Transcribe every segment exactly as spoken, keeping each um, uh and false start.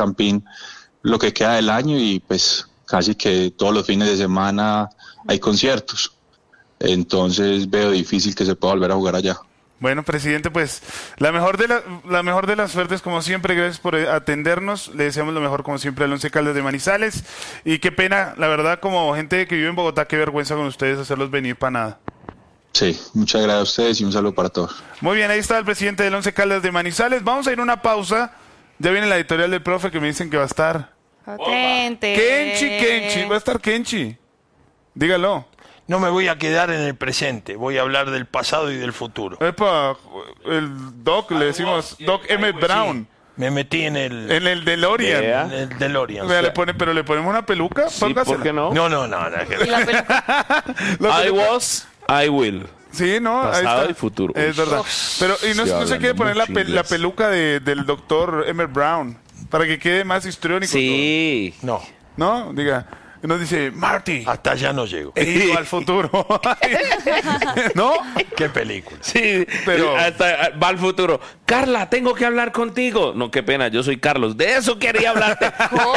Campín lo que queda del año y pues casi que todos los fines de semana hay conciertos. Entonces veo difícil que se pueda volver a jugar allá. Bueno, presidente, pues la mejor de la, la mejor de las suertes, como siempre, gracias por atendernos, le deseamos lo mejor como siempre al Once Caldas de Manizales, y qué pena, la verdad, como gente que vive en Bogotá, qué vergüenza con ustedes hacerlos venir para nada. Sí, muchas gracias a ustedes y un saludo para todos. Muy bien, ahí está el presidente del Once Caldas de Manizales. Vamos a ir a una pausa, ya viene la editorial del profe que me dicen que va a estar Potente. Kenchi, Kenchi, va a estar Kenchi, dígalo. No me voy a quedar en el presente, voy a hablar del pasado y del futuro. Epa, el Doc, le decimos Doc Emmett Brown. Sí, me metí en el... En el DeLorean. Yeah. En el DeLorean. Vea, le pone, pero le ponemos una peluca. Sí, ¿por qué no? No, no, no. no, ¿Y la peluca? I was, I will. Sí, no, ahí Pasado está. y futuro. Es verdad. Pero, y no, Sí, no se quiere poner la, mucho pe- inglés. la peluca de, del doctor Emmett Brown para que quede más histriónico. Sí. No, todo. ¿No? Diga. Y nos dice, Marty, hasta allá no llego. he ido al futuro. ¿No? ¿Qué película? Sí, Pero- pero hasta va al futuro. Carla, tengo que hablar contigo. No, qué pena, yo soy Carlos. De eso quería hablarte. ¿Cómo?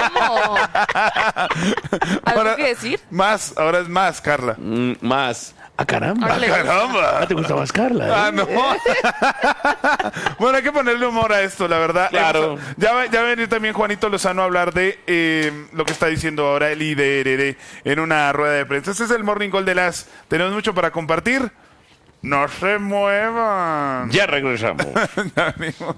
¿Algo Ahora- que decir? Más, ahora es más, Carla. Mm, más. Ah, caramba. Ahora le- ¡Caramba! Ah, ¿te gusta más Carla? ¿eh? Ah, no. Bueno, hay que ponerle humor a esto, la verdad. Claro. Ya va, ya va a venir también Juanito Lozano a hablar de eh, lo que está diciendo ahora el I D R D en una rueda de prensa. Este es el Morning Call de las. Tenemos mucho para compartir. No se muevan. Ya regresamos. Ya venimos.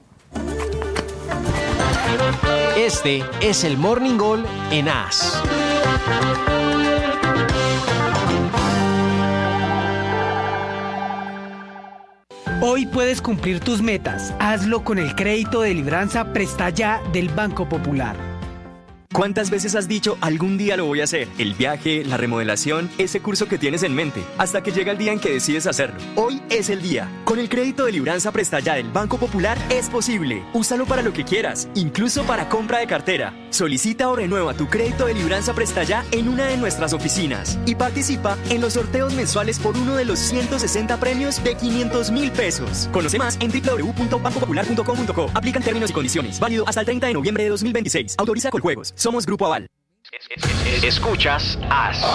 Este es el Morning Call en A S. Hoy puedes cumplir tus metas. Hazlo con el crédito de Libranza Presta Ya del Banco Popular. ¿Cuántas veces has dicho algún día lo voy a hacer? El viaje, la remodelación, ese curso que tienes en mente, hasta que llega el día en que decides hacerlo. Hoy es el día. Con el crédito de Libranza Presta Ya del Banco Popular es posible. Úsalo para lo que quieras, incluso para compra de cartera. Solicita o renueva tu crédito de Libranza Presta Ya en una de nuestras oficinas y participa en los sorteos mensuales por uno de los ciento sesenta premios de quinientos mil pesos. Conoce más en doble u doble u doble u punto banco popular punto com punto co. Aplican términos y condiciones. Válido hasta el treinta de noviembre de dos mil veintiséis. Autoriza Coljuegos. Somos Grupo Aval. Escuchas A S.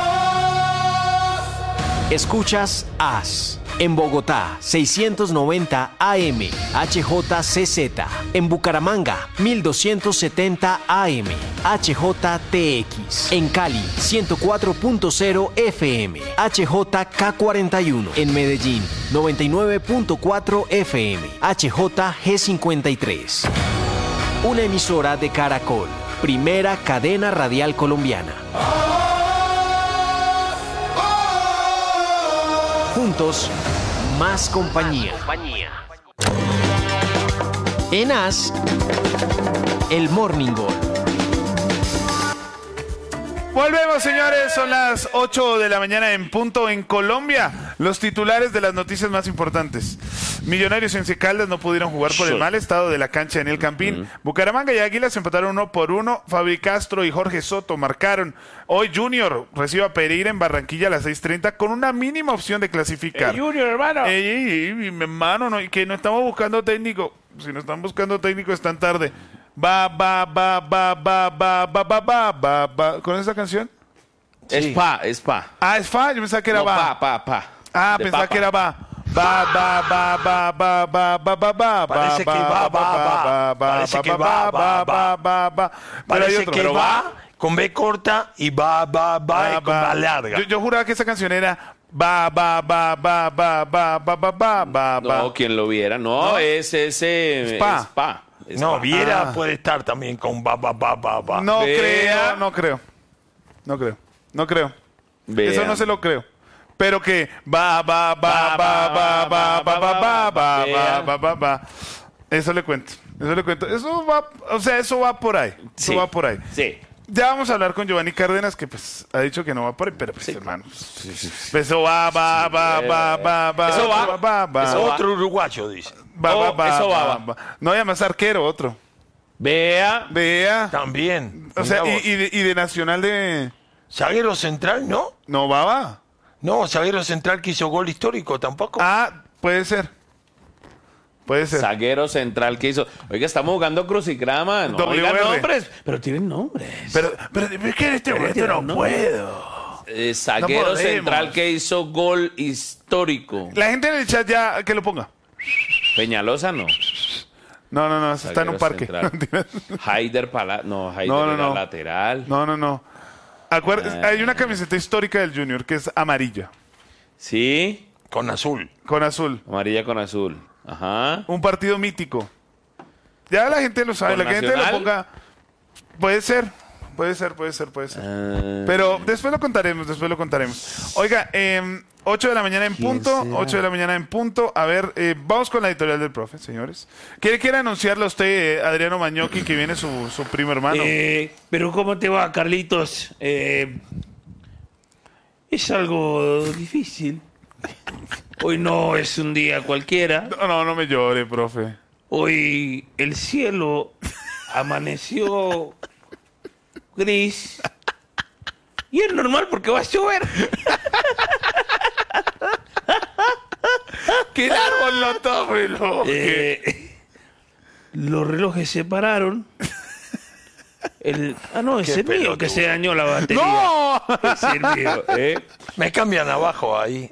Escuchas A S. En Bogotá, seiscientos noventa A M, H J C Z. En Bucaramanga, mil doscientos setenta A M, H J T X. En Cali, ciento cuatro punto cero F M, H J K cuarenta y uno. En Medellín, noventa y nueve punto cuatro F M, H J G cincuenta y tres. Una emisora de Caracol, primera cadena radial colombiana. Juntos, más compañía. En A S, el Morning Call. Volvemos, señores. Son las ocho de la mañana en punto en Colombia. Los titulares de las noticias más importantes. Millonarios y Once Caldas no pudieron jugar por el mal estado de la cancha en el Campín. Uh-huh. Bucaramanga y Águilas empataron uno por uno. Fabi Castro y Jorge Soto marcaron. Hoy Junior recibe a Pereira en Barranquilla a las seis treinta con una mínima opción de clasificar. Hey, Junior, hermano. Ey, ey, ey, hermano, no, y que no estamos buscando técnico. Si no están buscando técnico, están tarde. Va, va, va, va, va, va, va, va, va, va, va. ¿Con esa canción? Es Sí. pa, es pa. Ah, es fa. Yo pensaba que era No, va. pa, pa, pa. Ah, De pensaba papa. que era va. Va, va, va, va, va, va, va, va, va, Parece que va, va, va. Parece que va, va, va. va, va. Pero hay Parece otro. que Pero va con B corta y va, va, va, y con va. va larga. Yo, yo juraba que esa canción era va, va, va, va, va, va, va, va, va, va, va. No, quien lo viera. No, ¿No? es ese. Es pa. Es pa. Es No, pa. Viera Ah. puede estar también con va, va, va, va, va. No Vea. creo, no creo. No creo. No creo. Vea. Eso no se lo creo. Pero que va, va, va, va, va, va, va, va, va, va, va, va, va, va. Eso le cuento. Eso le cuento. Eso va, o sea, eso va por ahí. Eso Sí. va por ahí. Sí. Ya vamos a hablar con Giovanni Cárdenas, que pues ha dicho que no va por ahí, pero pues hermano. Pues eso va, va, va, va, va, va. Eso va. va, va. Eso va. Otro uruguayo, dice. Va, va, Oh, va, eso va, va, va. va. No, además arquero, otro. Vea. Vea. También. O sea, Mirá y, vos. y de, y de Nacional de... Zaguero central, ¿no? No, va, va. No, zaguero central que hizo gol histórico tampoco. Ah, puede ser. Puede ser. Zaguero central que hizo. Oiga, estamos jugando crucigrama. No W R. oiga nombres, pero tienen nombres. Pero, pero, es que en este momento no puedo. Eh, zaguero No central que hizo gol histórico. La gente en el chat ya que lo ponga. Peñalosa no. No, no, no, eso está en un parque. Central. Haider Pala, no, Haider No, no, era no. lateral. No, no, no. Acuer- Ah. Hay una camiseta histórica del Junior que es amarilla, Sí, Con azul. con azul. amarilla con azul. Ajá. Un partido mítico. Ya la gente lo sabe, ¿Con la gente lo Nacional? ponga. Puede ser, puede ser, puede ser, puede ser. Ah, Pero después lo contaremos, después lo contaremos. Oiga, eh, ocho de la mañana en punto, ocho de la mañana en punto. A ver, eh, vamos con la editorial del profe, señores. ¿Quiere, quiere anunciarle a usted, eh, Adriano Mañoki, que viene su, su primo hermano? Eh, pero ¿cómo te va, Carlitos? Eh, es algo difícil. Hoy no es un día cualquiera. No, no, no me llore, profe. Hoy el cielo amaneció gris. Y es normal porque va a llover. ¡Que el árbol no tome, loco! Eh, los relojes se pararon. El, ah, no, es Qué el mío pelotudo. que se dañó la batería. ¡No! Es el mío, ¿eh? Me cambian abajo ahí.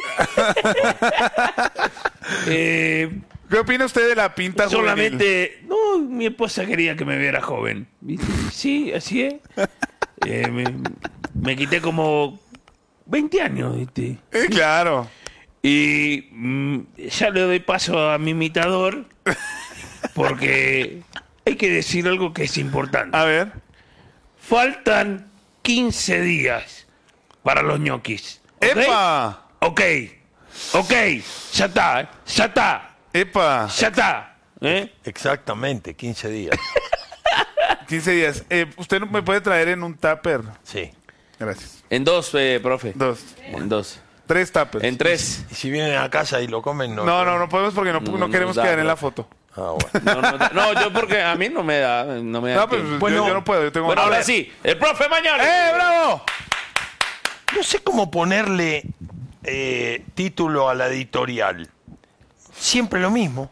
Eh, ¿Qué opina usted de la pinta juvenil? solamente, no, mi esposa quería que me viera joven. ¿Viste? Sí, así es. Eh, me, me quité como veinte años, ¿viste? Eh, claro. Y mm, ya le doy paso a mi imitador porque hay que decir algo que es importante. A ver. Faltan quince días para los ñoquis. ¿Ok? ¡Epa! Ok, ok, ya está, ¿eh? ya está, ¡Epa! ya está. ¿eh? Exactamente, quince días. quince días. Eh, ¿Usted no me puede traer en un tupper? Sí. Gracias. en dos, eh, profe. Dos. En dos. Tres tuppers. En tres. Y si vienen a casa y lo comen, no. No, no, no podemos porque no, no, No queremos nos da, quedar en bro. la foto. Ah, bueno. No, no, no, yo porque a mí no me da. No me da No, pues tiempo. yo- Bueno, yo, no puedo. Yo tengo Bueno, A ahora ver. sí. El profe mañana. ¡Eh, bravo! No sé cómo ponerle eh, título a la editorial. Siempre lo mismo.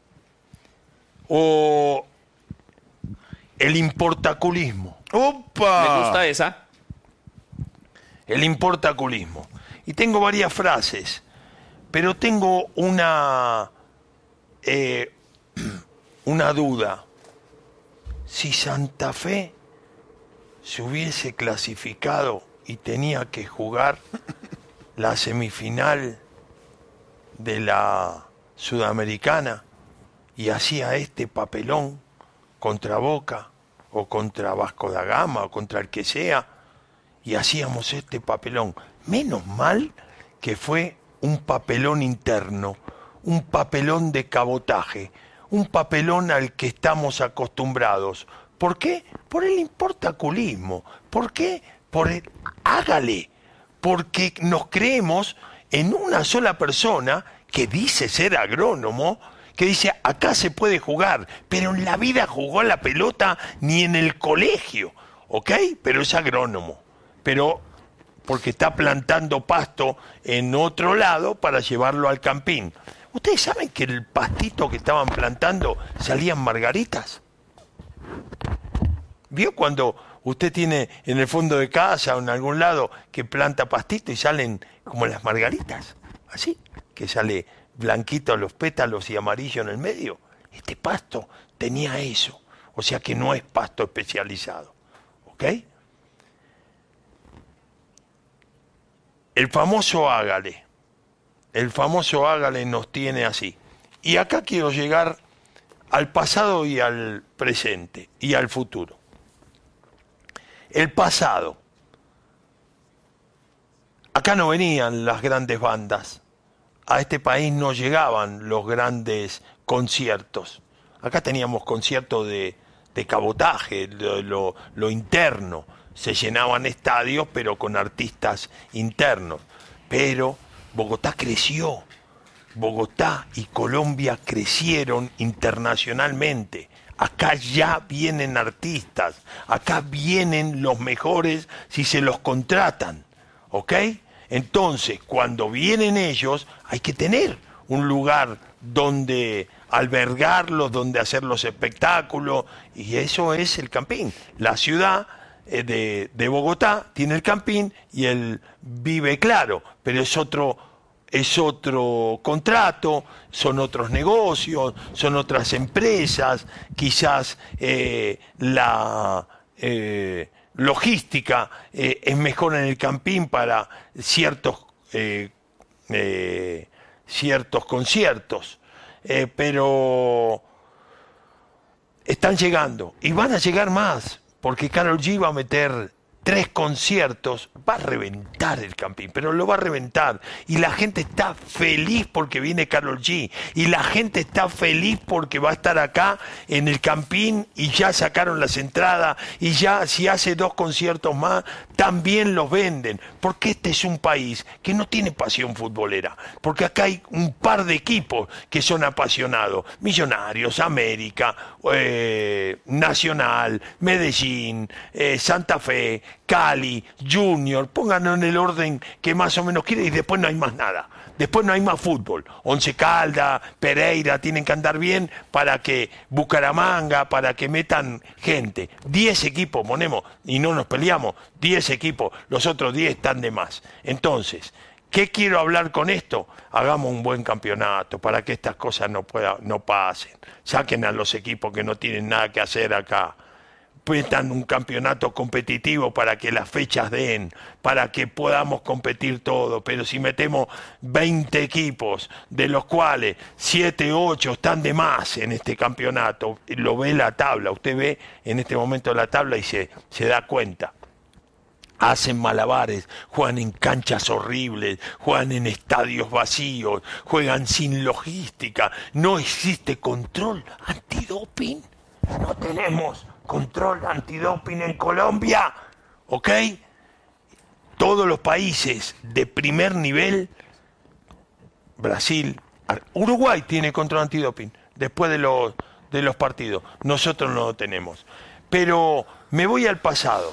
O el importaculismo. ¡Upa! Me gusta esa. El importaculismo. Y tengo varias frases, pero tengo una, eh, una duda. Si Santa Fe se hubiese clasificado y tenía que jugar la semifinal de la Sudamericana y hacía este papelón contra Boca o contra Vasco da Gama o contra el que sea, y hacíamos este papelón. Menos mal que fue un papelón interno, un papelón de cabotaje, un papelón al que estamos acostumbrados. ¿Por qué? Por el importaculismo. ¿Por qué? Por el hágale. Porque nos creemos en una sola persona que dice ser agrónomo, que dice acá se puede jugar, pero en la vida jugó la pelota ni en el colegio, ¿ok? Pero es agrónomo. Pero porque está plantando pasto en otro lado para llevarlo al campín. ¿Ustedes saben que el pastito que estaban plantando salían margaritas? ¿Vio cuando usted tiene en el fondo de casa o en algún lado que planta pastito y salen como las margaritas? Así, que sale blanquito los pétalos y amarillo en el medio. Este pasto tenía eso, o sea que no es pasto especializado, ¿ok? El famoso hágale, el famoso hágale nos tiene así. Y acá quiero llegar al pasado y al presente y al futuro. El pasado. Acá no venían las grandes bandas. A este país no llegaban los grandes conciertos. Acá teníamos conciertos de, de cabotaje, lo, lo, lo interno. Se llenaban estadios, pero con artistas internos. Pero Bogotá creció. Bogotá y Colombia crecieron internacionalmente. Acá ya vienen artistas. Acá vienen los mejores si se los contratan. ¿Ok? Entonces, cuando vienen ellos, hay que tener un lugar donde albergarlos, donde hacer los espectáculos, y eso es el Campín. La ciudad eh, de, de Bogotá tiene el Campín y él vive claro, pero es otro, es otro contrato, son otros negocios, son otras empresas, quizás eh, la eh, logística eh, es mejor en el Campín para ciertos eh, eh, ciertos conciertos, eh, pero están llegando y van a llegar más, porque Karol G va a meter tres conciertos, va a reventar el Campín, pero lo va a reventar, y la gente está feliz porque viene Karol G, y la gente está feliz porque va a estar acá en el Campín, y ya sacaron las entradas, y ya si hace dos conciertos más, también los venden, porque este es un país que no tiene pasión futbolera, porque acá hay un par de equipos que son apasionados, Millonarios, América, eh, Nacional, Medellín, eh, Santa Fe, Cali, Junior, pónganlo en el orden que más o menos quieren, y después no hay más nada. Después no hay más fútbol. Once Caldas, Pereira, tienen que andar bien para que Bucaramanga, para que metan gente. Diez equipos ponemos y no nos peleamos. Diez equipos, los otros diez están de más. Entonces, ¿qué quiero hablar con esto? Hagamos un buen campeonato para que estas cosas no, pueda, no pasen. Saquen a los equipos que no tienen nada que hacer acá. Metan un campeonato competitivo para que las fechas den, para que podamos competir todo, pero si metemos veinte equipos, de los cuales siete, ocho están de más en este campeonato, lo ve la tabla, usted ve en este momento la tabla y se, se da cuenta. Hacen malabares, juegan en canchas horribles, juegan en estadios vacíos, juegan sin logística, no existe control antidoping, no tenemos control antidoping en Colombia, ¿ok? Todos los países de primer nivel, Brasil, Uruguay tiene control antidoping después de los, de los partidos, nosotros no lo tenemos. Pero me voy al pasado.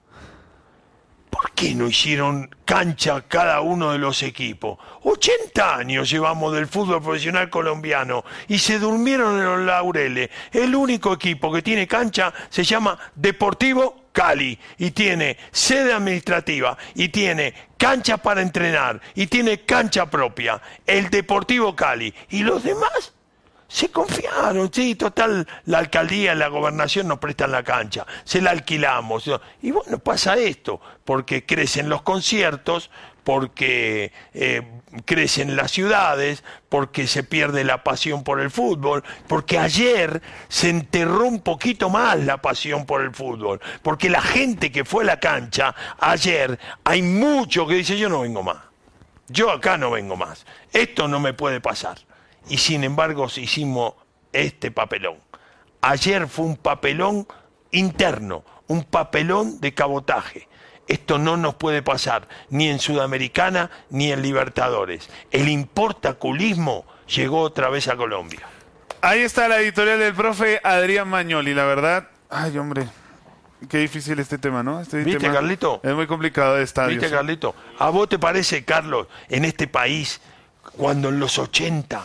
¿Por qué no hicieron cancha cada uno de los equipos? ochenta años llevamos del fútbol profesional colombiano y se durmieron en los laureles. El único equipo que tiene cancha se llama Deportivo Cali y tiene sede administrativa y tiene cancha para entrenar y tiene cancha propia. El Deportivo Cali. ¿Y los demás? Se confiaron, sí, total, la alcaldía, la gobernación nos prestan la cancha, se la alquilamos. Y bueno, pasa esto, porque crecen los conciertos, porque eh, crecen las ciudades, porque se pierde la pasión por el fútbol, porque ayer se enterró un poquito más la pasión por el fútbol, porque la gente que fue a la cancha ayer, hay mucho que dice, yo no vengo más, yo acá no vengo más, esto no me puede pasar. Y sin embargo hicimos este papelón. Ayer fue un papelón interno, un papelón de cabotaje. Esto no nos puede pasar ni en Sudamericana ni en Libertadores. El importaculismo llegó otra vez a Colombia. Ahí está la editorial del profe Adrián Magnoli, la verdad. Ay, hombre, qué difícil este tema, ¿no? Este ¿Viste, tema Carlito? Es muy complicado de estadios. ¿Viste, Carlito? ¿A vos te parece, Carlos, en este país, cuando en los ochenta...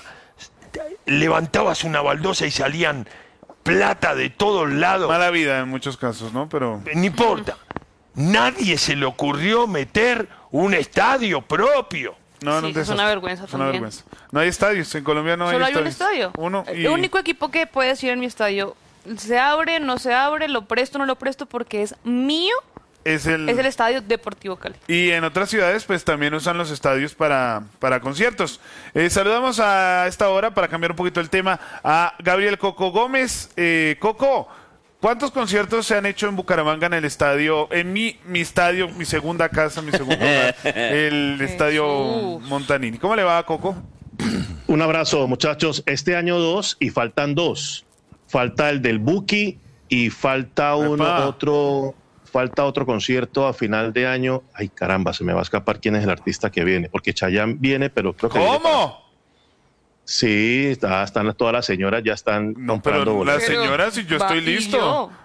levantabas una baldosa y salían plata de todos lados? Mala vida en muchos casos, ¿no? Pero no importa. Nadie se le ocurrió meter un estadio propio. No, no Sí, es una vergüenza es una también. vergüenza. No hay estadios, en Colombia no hay Solo hay estadios. un estadio. Uno y... El único equipo que puede decir en mi estadio, se abre, no se abre, lo presto, no lo presto, porque es mío, es el... es el Estadio Deportivo Cali. Y en otras ciudades, pues también usan los estadios para, para conciertos. Eh, saludamos a esta hora, para cambiar un poquito el tema, a Gabriel Coco Gómez. Eh, Coco, ¿cuántos conciertos se han hecho en Bucaramanga en el estadio, en mi, mi estadio, mi segunda casa, mi segundo hogar, el estadio Jesús. Montanini? ¿Cómo le va a Coco? Un abrazo, muchachos. Este año dos y faltan dos. Falta el del Buki y falta uno, Epa. otro... Falta otro concierto a final de año. Ay, caramba, se me va a escapar quién es el artista que viene. Porque Chayanne viene, pero creo que... viene para- ¿Cómo? Sí, está- están todas las señoras, ya están No, comprando pero las boletos. señoras y yo va- estoy y listo. yo.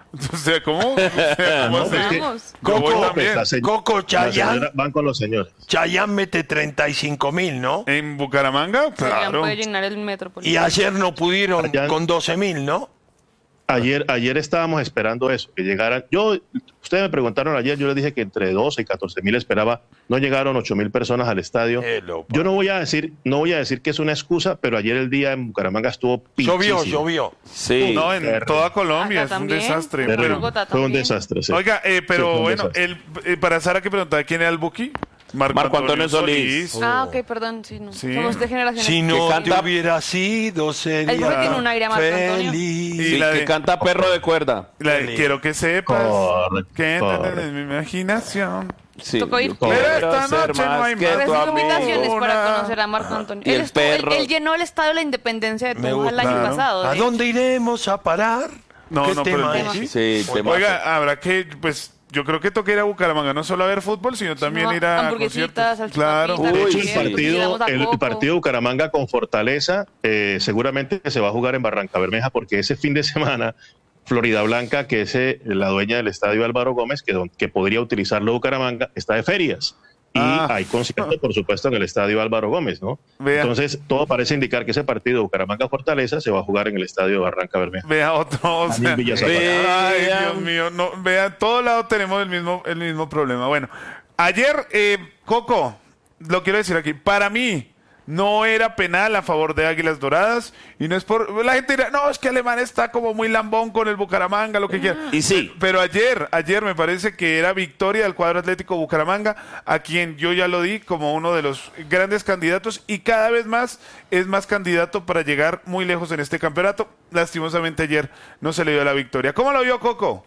O sea, ¿cómo? O sea, ¿cómo No, así? pues que- Vamos. Yo voy Coco, también. La se- Coco, la Chayán. señora- van con los señores. Chayán mete treinta y cinco mil, ¿no? ¿En Bucaramanga? Chayán Claro. puede llenar el Metropolitano. Y ayer no pudieron Chayán. con doce mil, ¿no? Ayer, ayer estábamos esperando eso, que llegaran. Yo, ustedes me preguntaron ayer, yo les dije que entre doce y catorce mil esperaba. No llegaron ocho mil personas al estadio. Hello, Yo no voy a decir, no voy a decir que es una excusa, pero ayer el día en Bucaramanga estuvo Llovió, pichísimo. llovió. Sí. No, en Terrible. toda Colombia Acá es un también. desastre. Terrible. Pero, Bogotá Fue un también. desastre. sí. oiga, eh, Sí, pero fue un bueno, desastre. el, eh, para Sara que preguntaba quién era el Buki. Marco Antonio Solís. Ah, ok, perdón, sí, no. Sí. Somos de generaciones. Si no Que canta- te hubiera sido, sería El Buki tiene un aire a Marco Antonio. feliz. Y Sí, la que de- canta perro de cuerda. La de, Feliz. quiero que sepas Correcto, que correcto. en mi imaginación. Sí, Tocó ir. yo quiero Pero esta ser noche no más hay que más. Pero tu esas amigo. invitaciones para Una- conocer a Marco Antonio. Y Él, el estuvo- él- perro. él llenó el estadio de la Independencia de Me Tunja el gusta. año Claro. pasado. ¿A ¿eh? dónde iremos a parar? No, ¿Qué no, tema pero es? Sí, temazo. Oiga, habrá que, pues, yo creo que toca ir a Bucaramanga, no solo a ver fútbol, sino también No, ir a hamburguesitas, conciertos. salchipapitas, Claro. De Uy, hecho, el sí. partido, Llegamos a el, Coco. partido Bucaramanga con Fortaleza eh, seguramente se va a jugar en Barranca Bermeja porque ese fin de semana Florida Blanca, que es eh, la dueña del estadio Álvaro Gómez, que, don- que podría utilizarlo Bucaramanga, está de ferias. Y Ah. hay conciertos, por supuesto, en el estadio Álvaro Gómez, ¿no? Vea. Entonces, todo parece indicar que ese partido Bucaramanga-Fortaleza se va a jugar en el estadio de Barranca Bermeja. Vea otro, o sea, Daniel Villazapata. ay, Vean. Dios mío, no, vea, a todos lados tenemos el mismo, el mismo problema. Bueno, ayer, eh, Coco, lo quiero decir aquí, para mí no era penal a favor de Águilas Doradas y no es por, la gente dirá, no, es que Alemán está como muy lambón con el Bucaramanga, lo que quiera. Y sí. Pero ayer, ayer me parece que era victoria del cuadro Atlético Bucaramanga, a quien yo ya lo di como uno de los grandes candidatos y cada vez más es más candidato para llegar muy lejos en este campeonato. Lastimosamente ayer no se le dio la victoria. ¿Cómo lo vio, Coco?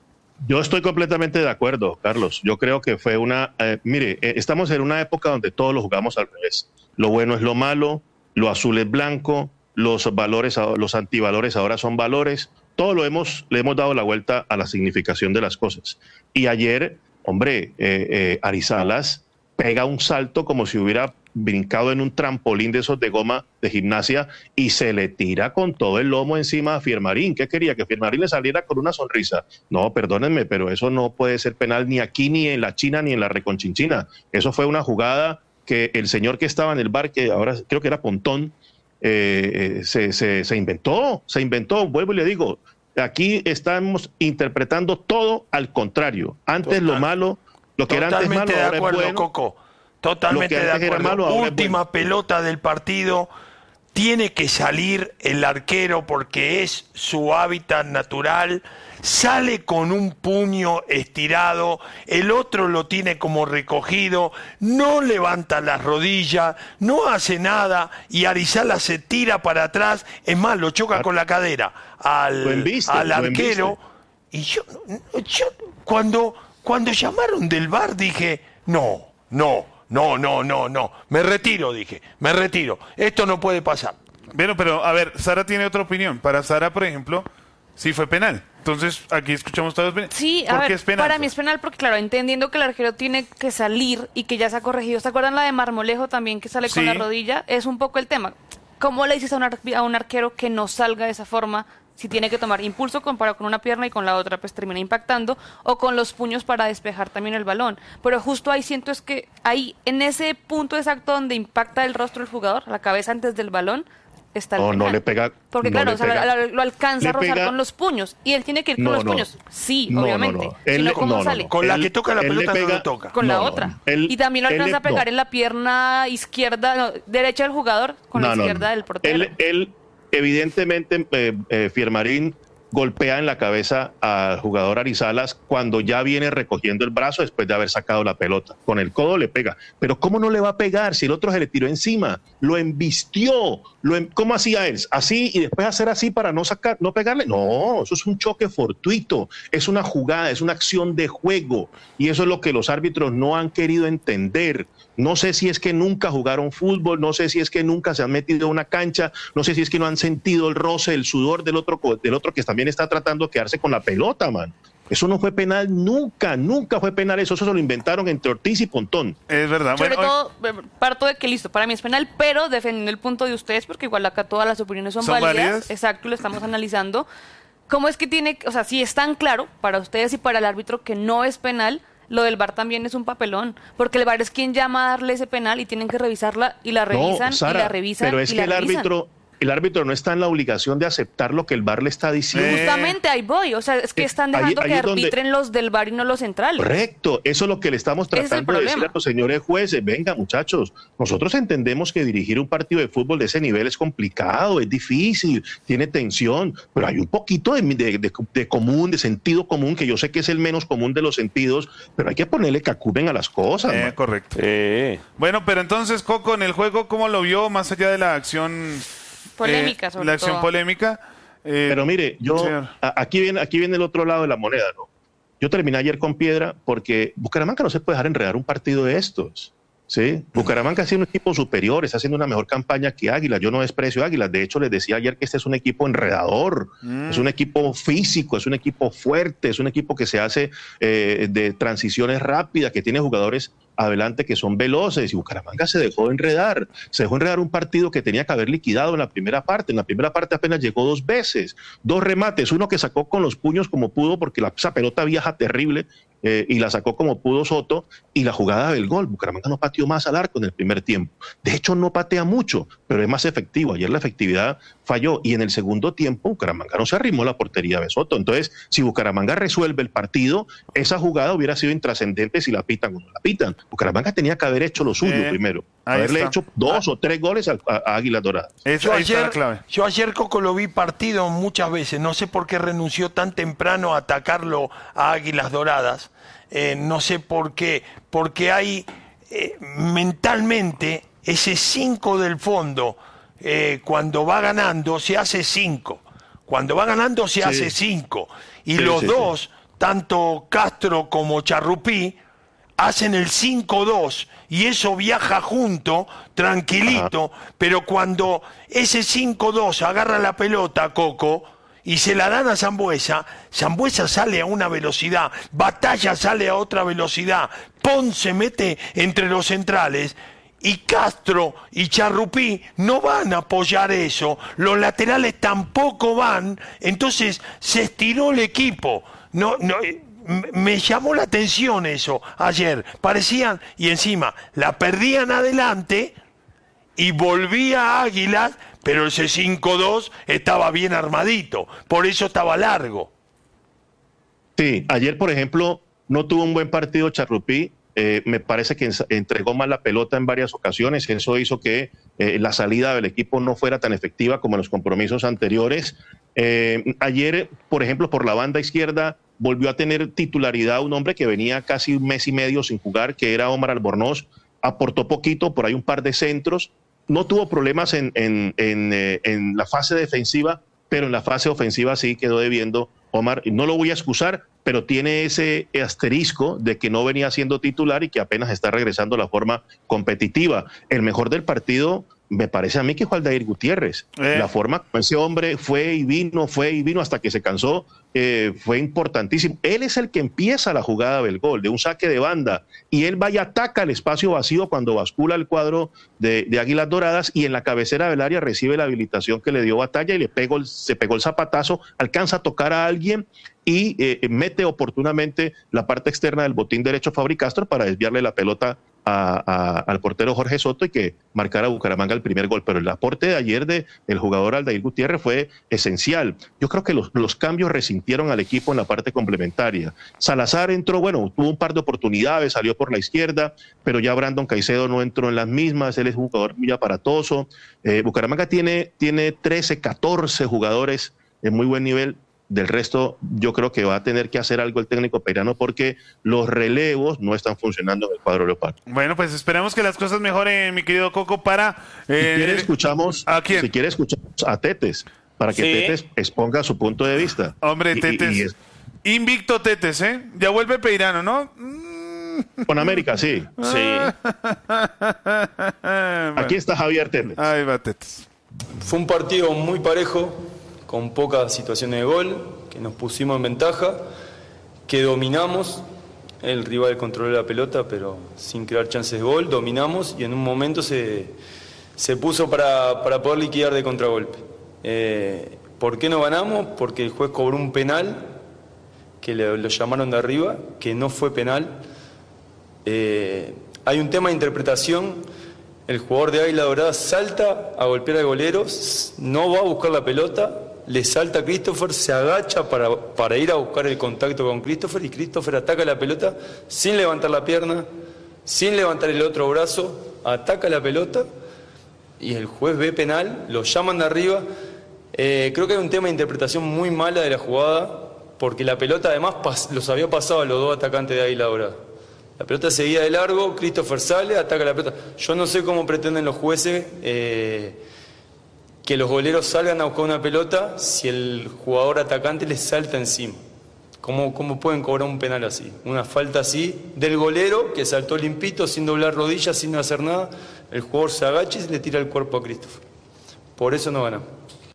Yo estoy completamente de acuerdo, Carlos. Yo creo que fue una... eh, mire, eh, estamos en una época donde todos lo jugamos al revés. Lo bueno es lo malo, lo azul es blanco, los valores, a- los antivalores ahora son valores. Todo lo hemos, le hemos dado la vuelta a la significación de las cosas. Y ayer, hombre, eh, eh, Arizalas pega un salto como si hubiera brincado en un trampolín de esos de goma de gimnasia y se le tira con todo el lomo encima a Fiermarín. ¿Qué quería? ¿Que Fiermarín le saliera con una sonrisa? No, perdónenme, pero eso no puede ser penal ni aquí, ni en la China, ni en la Reconchinchina. Eso fue una jugada que el señor que estaba en el bar, que ahora creo que era Pontón, eh, eh, se, se, se inventó, se inventó. Vuelvo y le digo, aquí estamos interpretando todo al contrario. Antes Total. lo malo, lo que era antes Totalmente malo, de ahora acuerdo, es bueno. Coco. Totalmente Lo que de antes era acuerdo. malo, ahora es Última bueno. pelota del partido. Tiene que salir el arquero porque es su hábitat natural. Sale con un puño estirado, el otro lo tiene como recogido, no levanta las rodillas, no hace nada y Arizala se tira para atrás, es más, lo choca con la cadera Lo al, embiste, al lo arquero. Y yo, no- yo cuando, cuando llamaron del V A R dije, no, no, no, no, no, no, me retiro, dije, me retiro, esto no puede pasar. Bueno, pero a ver, Sara tiene otra opinión. Para Sara, por ejemplo, sí fue penal. Entonces, aquí escuchamos todos. Sí, a ¿Por ver, qué es penal? para mí es penal porque, claro, entendiendo que el arquero tiene que salir y que ya se ha corregido. ¿Se acuerdan la de Marmolejo también que sale Sí. con la rodilla? Es un poco el tema. ¿Cómo le dices a un, ar- a un arquero que no salga de esa forma si tiene que tomar impulso comparado con una pierna y con la otra pues termina impactando o con los puños para despejar también el balón? Pero justo ahí siento es que ahí, en ese punto exacto donde impacta el rostro del jugador, la cabeza antes del balón, está el No, no penal. le pega. Porque no claro, le o sea, pega. lo, lo alcanza Le a rozar pega- con los puños y él tiene que ir con No, los no. puños. Sí, No, no, obviamente. no. Él Sino le- cómo no, no, sale. no. Con la Él- que toca la él le pelota no pega- lo toca. Con la No, no, otra. no. Él- y también lo él alcanza le- a pegar no. en la pierna izquierda, no, derecha del jugador, con la No, no, izquierda no. del portero. Él, él, evidentemente, eh, eh, Fiermarín golpea en la cabeza al jugador Arizalas cuando ya viene recogiendo el brazo después de haber sacado la pelota. Con el codo le pega. Pero ¿cómo no le va a pegar si el otro se le tiró encima? Lo embistió. Lo em- ¿Cómo hacía él? Así y después hacer así para no sacar, no pegarle. No, eso es un choque fortuito. Es una jugada, es una acción de juego. Y eso es lo que los árbitros no han querido entender. No sé si es que nunca jugaron fútbol, no sé si es que nunca se han metido a una cancha, no sé si es que no han sentido el roce, el sudor del otro, co- del otro que también está tratando de quedarse con la pelota, man. Eso no fue penal nunca, nunca fue penal eso, eso se lo inventaron entre Ortiz y Pontón. Es verdad. Sobre Bueno, todo, eh, parto de que listo, para mí es penal, pero defendiendo el punto de ustedes, porque igual acá todas las opiniones son, ¿Son válidas. válidas? Exacto, lo estamos analizando. ¿cómo es que tiene, o sea, si es tan claro para ustedes y para el árbitro que no es penal, lo del V A R también es un papelón? Porque el V A R es quien llama a darle ese penal y tienen que revisarla y la revisan no, Sara, y la revisan pero es y que la el revisan. árbitro... El árbitro no está en la obligación de aceptar lo que el V A R le está diciendo. Justamente ahí voy, o sea, es que están Ahí- dejando ahí que es donde- arbitren los del V A R y no los centrales. Correcto, eso es lo que le estamos Ese es el tratando de decir problema. a los señores jueces. Venga, muchachos, nosotros entendemos que dirigir un partido de fútbol de ese nivel es complicado, es difícil, tiene tensión, pero hay un poquito de, de- de- de común, de sentido común, que yo sé que es el menos común de los sentidos, pero hay que ponerle cacumen a las cosas. Eh, man. correcto. Eh. Bueno, pero entonces, Coco, en el juego, ¿cómo lo vio más allá de la acción Polémica, eh, sobre la acción todo. polémica? Eh, Pero mire, yo señor. a- aquí viene, aquí viene el otro lado de la moneda, ¿no? Yo terminé ayer con piedra porque Bucaramanga no se puede dejar enredar un partido de estos. ¿Sí? Bucaramanga ha sido un equipo superior, está haciendo una mejor campaña que Águilas. Yo no desprecio a Águilas, de hecho les decía ayer que este es un equipo enredador, Mm. es un equipo físico, es un equipo fuerte, es un equipo que se hace eh, de transiciones rápidas, que tiene jugadores adelante que son veloces, y Bucaramanga se dejó enredar, se dejó enredar un partido que tenía que haber liquidado en la primera parte. En la primera parte apenas llegó dos veces, dos remates, uno que sacó con los puños como pudo, porque la, esa pelota viaja terrible, eh, y la sacó como pudo Soto, y la jugada del gol. Bucaramanga no pateó más al arco en el primer tiempo. De hecho, no patea mucho, pero es más efectivo. Ayer la efectividad falló, y en el segundo tiempo Bucaramanga no se arrimó a la portería de Soto. Entonces, si Bucaramanga resuelve el partido, esa jugada hubiera sido intrascendente si la pitan o no la pitan. Bucaramanga tenía que haber hecho lo suyo Eh, primero, ahí haberle está. hecho dos o tres goles a, a- a Águilas Doradas. Es- Yo ahí está la ayer, clave. yo ayer, Coco, lo vi partido muchas veces. No sé por qué renunció tan temprano a atacarlo a Águilas Doradas. Eh, no sé por qué. Porque hay eh, mentalmente ese cinco del fondo. eh, cuando va ganando, se hace cinco. Cuando va ganando, se Sí. hace cinco. Y Sí, los sí, dos, tanto Castro como Charrupí, hacen el cinco dos y eso viaja junto, tranquilito, pero cuando ese cinco dos agarra la pelota, Coco, y se la dan a Sambuesa, Sambuesa sale a una velocidad, Batalla sale a otra velocidad, Pon se mete entre los centrales, y Castro y Charrupí no van a apoyar eso, los laterales tampoco van, entonces se estiró el equipo. No, no, eh, m- me llamó la atención eso ayer. Parecían, y encima la perdían adelante y volvía Águilas, pero ese cinco dos estaba bien armadito, por eso estaba largo. Sí, ayer, por ejemplo, no tuvo un buen partido Charrupí. Eh, me parece que ens- entregó mal la pelota en varias ocasiones. Eso hizo que eh, la salida del equipo no fuera tan efectiva como en los compromisos anteriores. Eh, ayer, por ejemplo, por la banda izquierda, volvió a tener titularidad un hombre que venía casi un mes y medio sin jugar, que era Omar Albornoz. Aportó poquito, por ahí un par de centros. No tuvo problemas en, en, en, eh, en la fase defensiva, pero en la fase ofensiva sí quedó debiendo Omar. No lo voy a excusar, pero tiene ese asterisco de que no venía siendo titular y que apenas está regresando a la forma competitiva. El mejor del partido me parece a mí que fue Aldair Gutiérrez. Eh. La forma como ese hombre fue y vino, fue y vino hasta que se cansó, eh, fue importantísimo. Él es el que empieza la jugada del gol, de un saque de banda, y él va y ataca el espacio vacío cuando bascula el cuadro de, de Águilas Doradas, y en la cabecera del área recibe la habilitación que le dio Batalla y le pegó el, se pegó el zapatazo, alcanza a tocar a alguien y eh, mete oportunamente la parte externa del botín derecho Fabri Castro para desviarle la pelota a, a, al portero Jorge Soto y que marcara a Bucaramanga el primer gol. Pero el aporte de ayer de, del jugador Aldair Gutiérrez fue esencial. Yo creo que los, los cambios resintieron al equipo en la parte complementaria. Salazar entró, bueno, tuvo un par de oportunidades, salió por la izquierda, pero ya Brandon Caicedo no entró en las mismas. Él es un jugador muy aparatoso. Eh, Bucaramanga tiene, tiene trece, catorce jugadores en muy buen nivel. Del resto, yo creo que va a tener que hacer algo el técnico peirano porque los relevos no están funcionando en el cuadro leopardo. Bueno, pues esperemos que las cosas mejoren, mi querido Coco, para... Eh, si quiere, escuchamos, ¿A quién? Si quiere, escuchamos a Tetes, para que Sí. Tetes exponga su punto de vista. Hombre, Y- y- Tetes. y es- Invicto Tetes, ¿eh? Ya vuelve Peirano, ¿no? Mm. con América, sí. Sí. Bueno, Aquí está Javier Tetes. ahí va Tetes. Fue un partido muy parejo, con pocas situaciones de gol, que nos pusimos en ventaja, que dominamos, el rival controló la pelota, pero sin crear chances de gol, dominamos y en un momento se, se puso para, para poder liquidar de contragolpe. Eh, ¿Por qué no ganamos? Porque el juez cobró un penal, que le, lo llamaron de arriba, que no fue penal. Eh, hay un tema de interpretación. El jugador de Águila Dorada salta a golpear al golero, no va a buscar la pelota, le salta a Christopher, se agacha para, para ir a buscar el contacto con Christopher y Christopher ataca la pelota sin levantar la pierna, sin levantar el otro brazo, ataca la pelota y el juez ve penal, lo llaman de arriba. Eh, creo que hay un tema de interpretación muy mala de la jugada, porque la pelota además pas, los había pasado a los dos atacantes de Águila Dorada. La pelota seguía de largo, Christopher sale, ataca la pelota. Yo no sé cómo pretenden los jueces eh, que los goleros salgan a buscar una pelota si el jugador atacante les salta encima. ¿Cómo, cómo pueden cobrar un penal así? Una falta así del golero que saltó limpito, sin doblar rodillas, sin hacer nada. El jugador se agacha y se le tira el cuerpo a Christopher. Por eso no ganamos.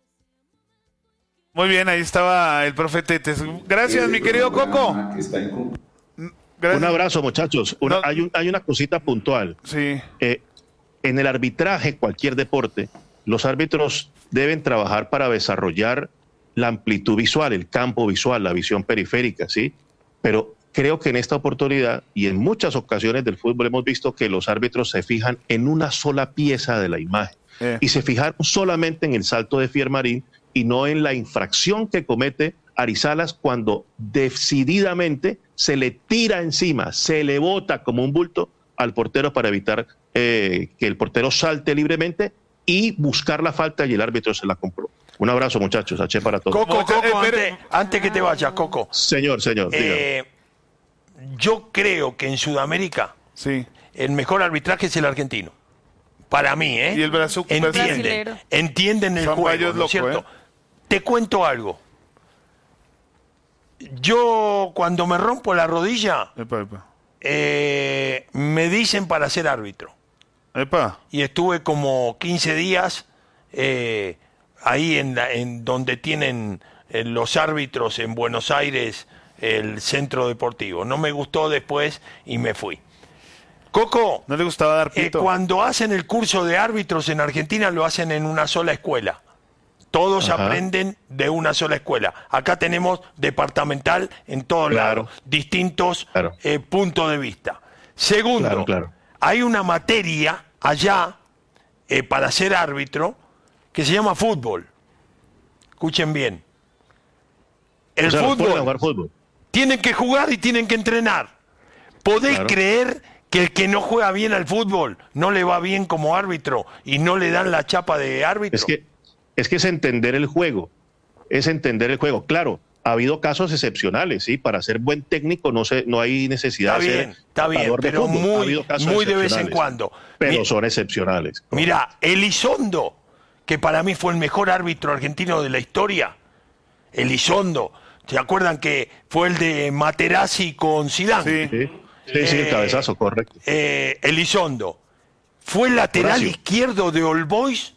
Muy bien, ahí estaba el profe Tetes. Gracias, mi querido Coco. Gracias. Un abrazo, muchachos. Una, No. hay, un, hay una cosita puntual. Sí. Eh, en el arbitraje, cualquier deporte, los árbitros deben trabajar para desarrollar la amplitud visual, el campo visual, la visión periférica, ¿sí? Pero creo que en esta oportunidad y en muchas ocasiones del fútbol hemos visto que los árbitros se fijan en una sola pieza de la imagen Eh. y se fijaron solamente en el salto de Fiermarín y no en la infracción que comete Arizalas cuando decididamente se le tira encima, se le bota como un bulto al portero para evitar eh, que el portero salte libremente y buscar la falta y el árbitro se la compró. Un abrazo, muchachos. H para todos. Coco, Mucha- Coco, eh, antes, pero- antes que te vayas, Coco. Señor, señor, dígame. Eh, yo creo que en Sudamérica Sí. el mejor arbitraje es el argentino. Para mí, ¿eh? Y el brazu- entienden, brasilero. entienden el San juego, Bayo es ¿no es loco, cierto? ¿eh? Te cuento algo. Yo cuando me rompo la rodilla, Epa, epa. eh, me dicen para ser árbitro. Epa. Y estuve como quince días eh, ahí en, la- en donde tienen eh, los árbitros en Buenos Aires, el centro deportivo. No me gustó después y me fui. Coco, ¿No le gustaba dar eh, pito? cuando hacen el curso de árbitros en Argentina lo hacen en una sola escuela. Todos Ajá. aprenden de una sola escuela. Acá tenemos departamental en todos Claro. lados, distintos Claro. eh, puntos de vista. Segundo, Claro, claro. hay una materia allá eh, para ser árbitro que se llama fútbol. Escuchen bien. El O sea, los ponen a fútbol, jugar fútbol. tienen que jugar y tienen que entrenar. ¿Podés Claro. creer que el que no juega bien al fútbol no le va bien como árbitro y no le dan la chapa de árbitro? Es que, es que es entender el juego. Es entender el juego. Claro, ha habido casos excepcionales, ¿sí? Para ser buen técnico no, se, no hay necesidad Está de bien, ser está bien, jugador de pero fútbol. muy- Ha habido casos muy de vez en excepcionales, cuando. Pero Mi- son excepcionales. Mira, Elizondo, que para mí fue el mejor árbitro argentino de la historia. Elizondo. ¿Se acuerdan que fue el de Materazzi con Zidane? Sí. Sí, sí, sí, Eh, cabezazo, correcto. Eh, Elizondo. Fue lateral Horacio. izquierdo de All Boys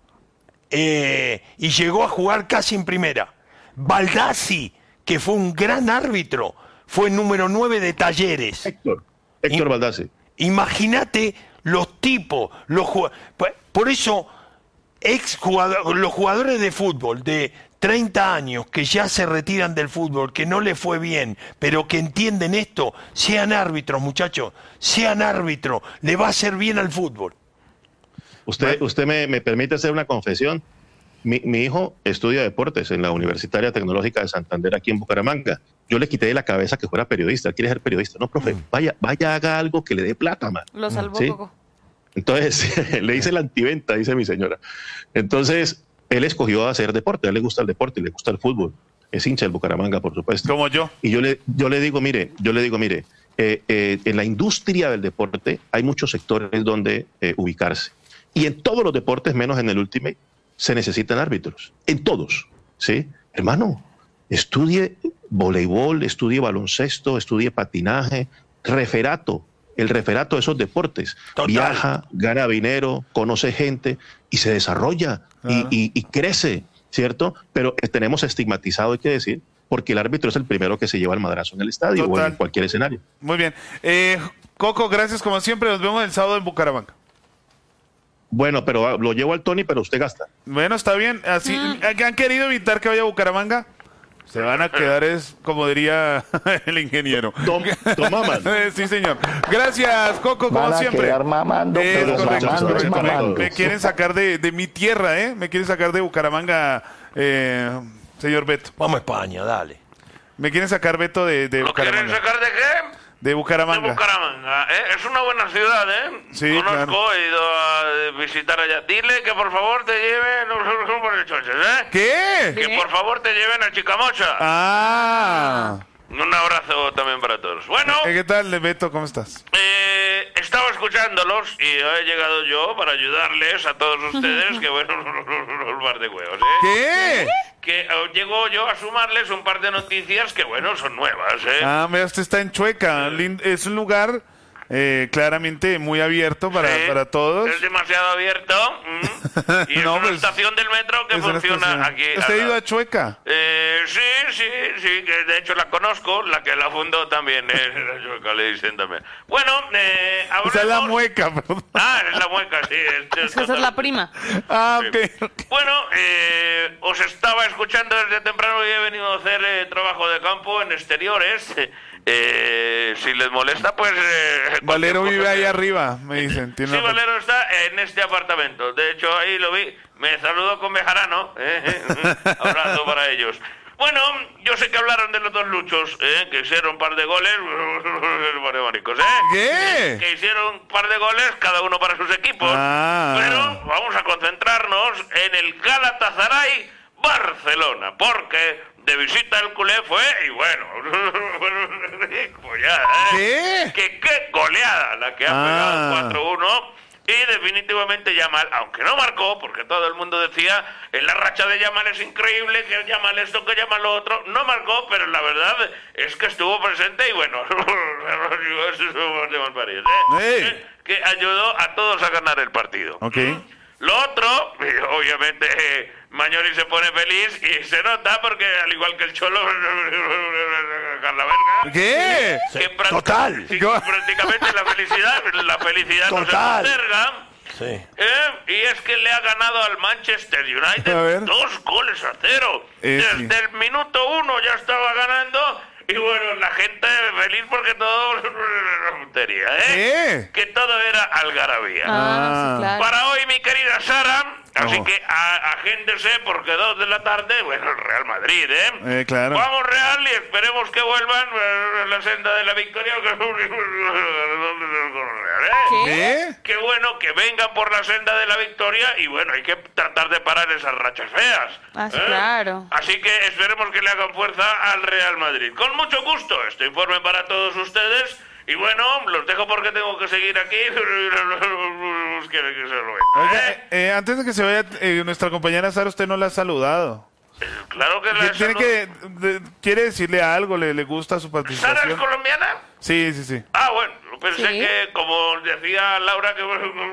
eh, y llegó a jugar casi en primera. Baldassi, que fue un gran árbitro, fue número nueve de Talleres. Héctor, Héctor Y- Baldassi. Imagínate los tipos, los jug- por- por eso ex jugador- los jugadores de fútbol de treinta años que ya se retiran del fútbol, que no les fue bien, pero que entienden esto, sean árbitros, muchachos, sean árbitros, le va a hacer bien al fútbol. Usted, usted me, me permite hacer una confesión. Mi, mi hijo estudia deportes en la Universitaria Tecnológica de Santander, aquí en Bucaramanga. Yo le quité de la cabeza que fuera periodista. Él quiere ser periodista. No, profe, vaya, vaya, haga algo que le dé plata, man. Lo salvó ¿Sí? Coco. Entonces, le hice la antiventa, dice mi señora. Entonces, él escogió hacer deporte. A él le gusta el deporte y le gusta el fútbol. Es hincha del Bucaramanga, por supuesto. Como yo. Y yo le, yo le digo, mire, yo le digo, mire, eh, eh, en la industria del deporte hay muchos sectores donde eh, ubicarse. Y en todos los deportes, menos en el Ultimate, se necesitan árbitros. En todos, ¿sí? Hermano, estudie voleibol, estudie baloncesto, estudie patinaje, referato, el referato de esos deportes. Total. Viaja, gana dinero, conoce gente y se desarrolla y, Claro. y- y crece, ¿cierto? Pero eh, tenemos estigmatizado, hay que decir, porque el árbitro es el primero que se lleva el madrazo en el estadio o Total. en cualquier escenario. Muy bien. Eh, Coco, gracias como siempre. Nos vemos el sábado en Bucaramanga. Bueno, pero lo llevo al Tony, pero usted gasta. Bueno, está bien. Así Mm. han querido evitar que vaya a Bucaramanga. Se van a quedar, es como diría el ingeniero. Tom, tomaman. Sí, señor. Gracias, Coco, como Van a siempre. quedar mamando, Es pero correcto, mamando, es correcto. Me- mamando. Me quieren sacar de, de mi tierra, ¿eh? Me quieren sacar de Bucaramanga, eh, señor Beto. Vamos a España, dale. Me quieren sacar, Beto, de, de ¿Lo quieren Bucaramanga. sacar de qué? De Bucaramanga. De Bucaramanga. ¿eh? Es una buena ciudad, ¿eh? Sí, Conozco, claro. he ido a visitar allá. Dile que por favor te lleven los por el choches, ¿eh? ¿Qué? Que por favor te lleven a Chicamocha. Ah. Un abrazo también para todos. Bueno, Eh, ¿Qué tal, Beto? ¿Cómo estás? eh, estaba escuchándolos y he llegado yo para ayudarles a todos ustedes que bueno, un par de huevos, ¿eh? ¿Qué? Que eh, llego yo a sumarles un par de noticias que bueno, son nuevas, ¿eh? Ah, mira, usted está en Chueca. Lin- Es un lugar eh, claramente muy abierto para, Sí, para todos. Es demasiado abierto. mm, Y es No, una pues, estación del metro que Es una funciona estación. aquí. ¿Usted ha al ido lado. a Chueca? Eh, sí, sí, sí, que de hecho la conozco, la que la fundó también, eh, la Chueca, le dicen también. Bueno, eh, O sea, la hablemos- mueca, perdón. Ah, es la mueca, sí. es- Es que esa es la prima. Ah, ok. Bueno, eh, os estaba escuchando desde temprano y he venido a hacer eh, trabajo de campo en exteriores. Eh, si les molesta, pues... eh, Valero cualquier vive cosa ahí que- arriba, me dicen. Tiene Sí, una- Valero está en este apartamento. De hecho, ahí lo vi. Me saludó con Bejarano. ¿eh? Abrazo para ellos. Bueno, yo sé que hablaron de los dos luchos, ¿eh? Que hicieron un par de goles. par de maricos, ¿eh? ¿Qué? Que hicieron un par de goles, cada uno para sus equipos. Ah. Pero vamos a concentrarnos en el Galatasaray Barcelona, porque de visita el culé fue, y bueno, pues ya, ¿eh? ¿Qué? Que qué goleada la que ha Ah. pegado cuatro uno. Y definitivamente Yamal, aunque no marcó, porque todo el mundo decía, en la racha de Yamal es increíble, que Yamal esto, que Yamal lo otro, no marcó, pero la verdad es que estuvo presente y bueno, de Malparido, ¿eh? Ey. Que ayudó a todos a ganar el partido. Ok. Lo otro, y obviamente eh, Mañori se pone feliz y se nota porque al igual que el Cholo, la verga. ¿Qué? Que práct- Total. sí, que prácticamente la felicidad, la felicidad Total. no se posterga. Sí. ¿eh? Y es que le ha ganado al Manchester A United ver. dos goles a cero. Eh, sí. Desde el minuto uno ya estaba ganando. Y bueno, la gente feliz porque todo era tontería, ¿eh? ¿Qué? Que todo era algarabía. Ah, sí, claro. Para hoy, mi querida Sara, así Oh. que a- agéndese porque dos de la tarde, bueno, el Real Madrid, ¿eh? Eh, claro. Vamos Real y esperemos que vuelvan eh, a la senda de la victoria. Que... ¿eh? ¿Qué? Qué bueno que vengan por la senda de la victoria y bueno, hay que tratar de parar esas rachas feas. Ah, sí, ¿eh? claro. Así que esperemos que le hagan fuerza al Real Madrid. Con mucho gusto, este informe para todos ustedes. Y bueno, los dejo porque tengo que seguir aquí. Quiero que se lo vea, Oiga, ¿eh? eh, antes de que se vaya, eh, nuestra compañera Sara, usted no la ha saludado. Claro que la Tiene salud- que, de- ¿Quiere decirle algo? ¿Le, le gusta su ¿Sara es participación? colombiana? Sí, sí, sí. Ah, bueno, pensé Sí. que, como decía Laura, que...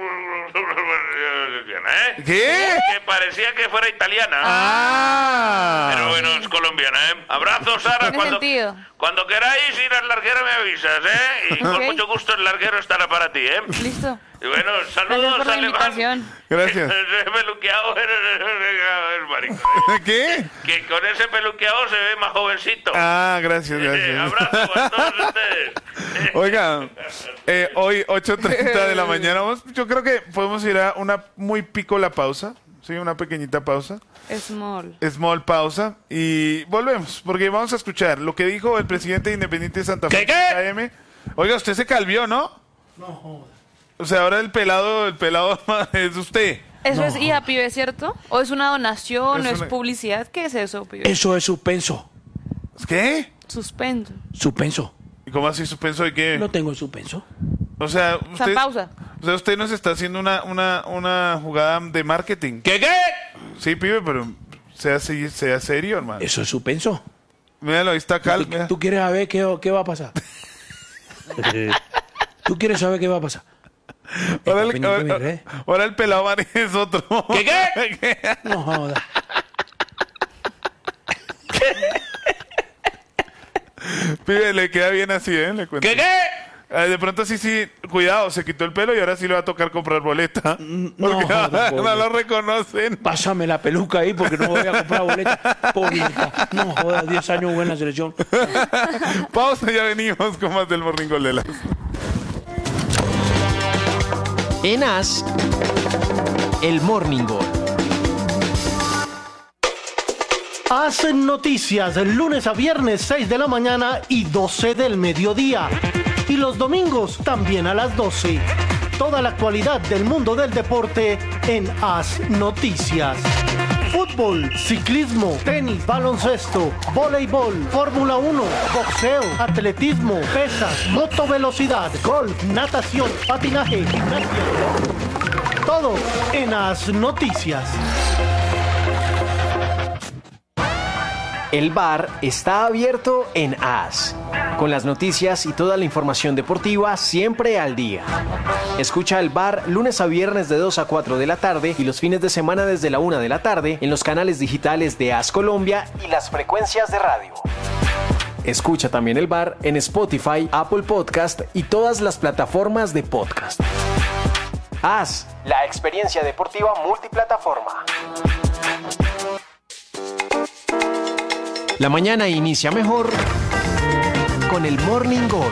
¿eh? ¿Qué? Que parecía que fuera italiana. Ah. Pero bueno, es colombiana, ¿eh? Abrazo, Sara. Tiene Cuando, sentido. cuando queráis ir al larguero me avisas, ¿eh? Y con Ok. mucho gusto el larguero estará para ti, ¿eh? Listo. Y bueno, Gracias saludos, por la Alemán. invitación. Gracias. Ese peluqueado, es marico. ¿Qué? Que con ese peluqueado se ve más jovencito. Ah, gracias, Eh, gracias. abrazo a todos ustedes. Oiga, eh, hoy ocho treinta de la mañana, vamos- yo creo que podemos ir a una muy pícola pausa, sí, una pequeñita pausa, Small. small pausa, y volvemos, porque vamos a escuchar lo que dijo el presidente de Independiente de Santa Fe. ¿Qué, qué? A M. Oiga, usted se calvió, ¿no? No jodas. O sea, ahora el pelado, el pelado es usted. ¿Eso es I A, pibe, cierto? ¿O es una donación? Es ¿O es una- publicidad? ¿Qué es eso, pibe? Eso es suspenso. ¿Qué? Suspenso. Suspenso. ¿Y cómo así suspenso de qué? Lo tengo en suspenso. O sea, O sea, usted, pausa. o sea, usted nos está haciendo una, una, una jugada de marketing. ¿Qué qué? Sí, pibe, pero sea, se- sea serio, hermano. Eso es suspenso. Míralo, ahí está Cal. ¿Tú, mira. tú quieres saber qué, qué va a pasar? ¿Tú quieres saber qué va a pasar? Ahora Está el, pendiente de mi ahora- red. ahora el pelado man es otro. ¿Qué, qué? No jodas. Pibe, le queda bien así, ¿eh? Le cuento. ¿Qué qué? Eh, de pronto sí, sí, cuidado, se quitó el pelo y ahora sí le va a tocar comprar boleta. No, Porque no, no, no, lo reconocen. Pásame la peluca ahí porque no voy a comprar boleta. Pobrecita. No jodas, diez años buena en la selección. Pausa, ya venimos con más del Morning Gol de las. En As, el Morning Gol. Hacen noticias lunes a viernes seis de la mañana y doce del mediodía. Y los domingos también a las doce. Toda la actualidad del mundo del deporte en As Noticias. Fútbol, ciclismo, tenis, baloncesto, voleibol, Fórmula uno, boxeo, atletismo, pesas, motovelocidad, golf, natación, patinaje, gimnasia. Todo en As Noticias. El bar está abierto en As, con las noticias y toda la información deportiva siempre al día. Escucha el bar lunes a viernes de dos a cuatro de la tarde y los fines de semana desde la una de la tarde en los canales digitales de As Colombia y las frecuencias de radio. Escucha también el bar en Spotify, Apple Podcast y todas las plataformas de podcast. As, la experiencia deportiva multiplataforma. La mañana inicia mejor con el Morning Gol.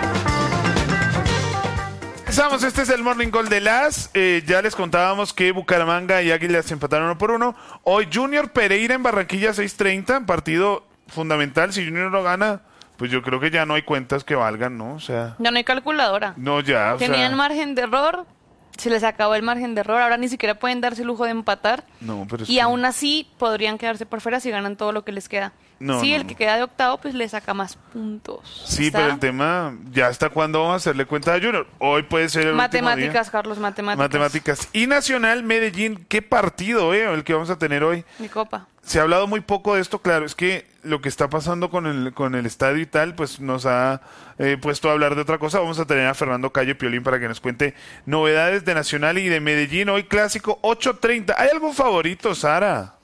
Empezamos, este es el Morning Gol de las. Eh, ya les contábamos que Bucaramanga y Águilas empataron uno por uno. Hoy Junior Pereira en Barranquilla seis treinta, partido fundamental. Si Junior no gana, pues yo creo que ya no hay cuentas que valgan, ¿no? O sea, Ya no hay calculadora. no ya. O Tenían sea, margen de error, se les acabó el margen de error, ahora ni siquiera pueden darse el lujo de empatar. no, pero es Y que- aún así podrían quedarse por fuera si ganan todo lo que les queda. No, sí, no, el no. que queda de octavo pues le saca más puntos. Sí, ¿Está? pero el tema, ya hasta cuándo vamos a hacerle cuenta a Junior. Hoy puede ser el Matemáticas, último día. Carlos, matemáticas. Matemáticas. Y Nacional Medellín, qué partido, eh, el que vamos a tener hoy. Mi copa. Se ha hablado muy poco de esto, claro, es que lo que está pasando con el, con el estadio y tal, pues nos ha eh, puesto a hablar de otra cosa. Vamos a tener a Fernando Calle Piolín para que nos cuente novedades de Nacional y de Medellín. Hoy clásico ocho treinta. ¿Hay algún favorito, Sara?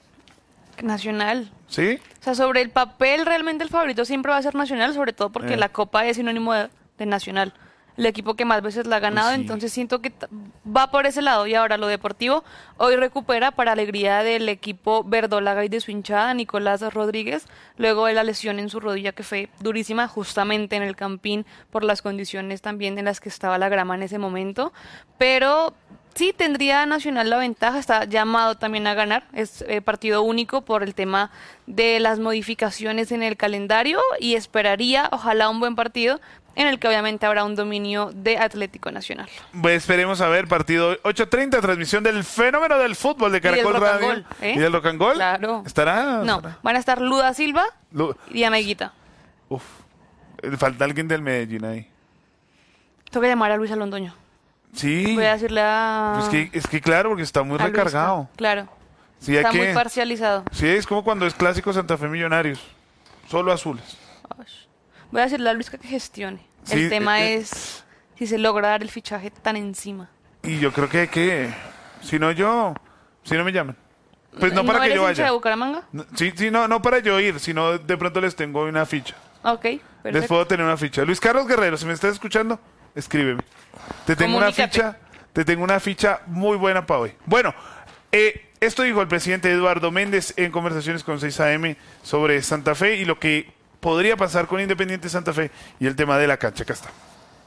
Nacional. ¿Sí? O sea, sobre el papel, realmente el favorito siempre va a ser Nacional, sobre todo porque Eh. la Copa es sinónimo de, de Nacional. El equipo que más veces la ha ganado, Pues sí. entonces siento que t- va por ese lado. Y ahora lo deportivo, hoy recupera para alegría del equipo verdolaga y de su hinchada, Nicolás Rodríguez, luego de la lesión en su rodilla que fue durísima, justamente en el Campín, por las condiciones también en las que estaba la grama en ese momento. Pero sí, tendría Nacional la ventaja, está llamado también a ganar, es eh, partido único por el tema de las modificaciones en el calendario y esperaría, ojalá, un buen partido en el que obviamente habrá un dominio de Atlético Nacional. Pues esperemos a ver, partido ocho treinta, transmisión del fenómeno del fútbol de Caracol Rock and Radio. Roll, ¿eh? ¿Y del Rock and Roll? Claro. ¿Estará? No, ¿Estará? van a estar Luda Silva Lu- y Diana Higuita. Uf, eh, falta alguien del Medellín ahí. Tengo que llamar a Luis Alondoño. Sí. Voy a decirle a... Es que, es que claro, porque está muy a Luisca. recargado. Claro, Sí, hay está que- muy parcializado. Sí, es como cuando es clásico Santa Fe Millonarios. Solo azules. Voy a decirle a Luisca que gestione. Sí, el tema eh, eh. es si se logra dar el fichaje tan encima. Y yo creo que hay que... Si no yo... Si no me llaman. Pues no ¿No para que eres yo hincha vaya. de Bucaramanga? No, sí, sí, no, no para yo ir, sino de pronto les tengo una ficha. Ok, Les perfecto. puedo tener una ficha. Luis Carlos Guerrero, si me estás escuchando, escríbeme. Te tengo una Comunícate. ficha, te tengo una ficha muy buena para hoy. Bueno, eh, esto dijo el presidente Eduardo Méndez en conversaciones con seis A M sobre Santa Fe y lo que podría pasar con Independiente Santa Fe y el tema de la cancha. Acá está.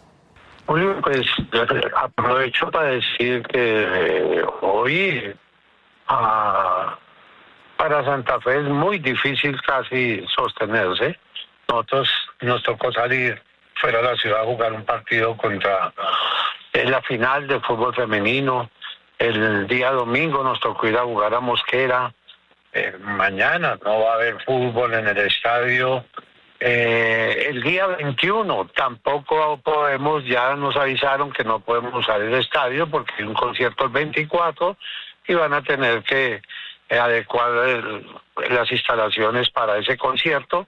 Julio, pues aprovecho para decir que eh, hoy ah, para Santa Fe es muy difícil casi sostenerse. Nosotros nos tocó salir fuera de la ciudad a jugar un partido contra en la final de fútbol femenino. El día domingo nos tocó ir a jugar a Mosquera. Eh, mañana no va a haber fútbol en el estadio. Eh, el día veintiuno tampoco podemos, ya nos avisaron que no podemos usar el estadio porque hay un concierto el veinticuatro y van a tener que eh, adecuar el, las instalaciones para ese concierto.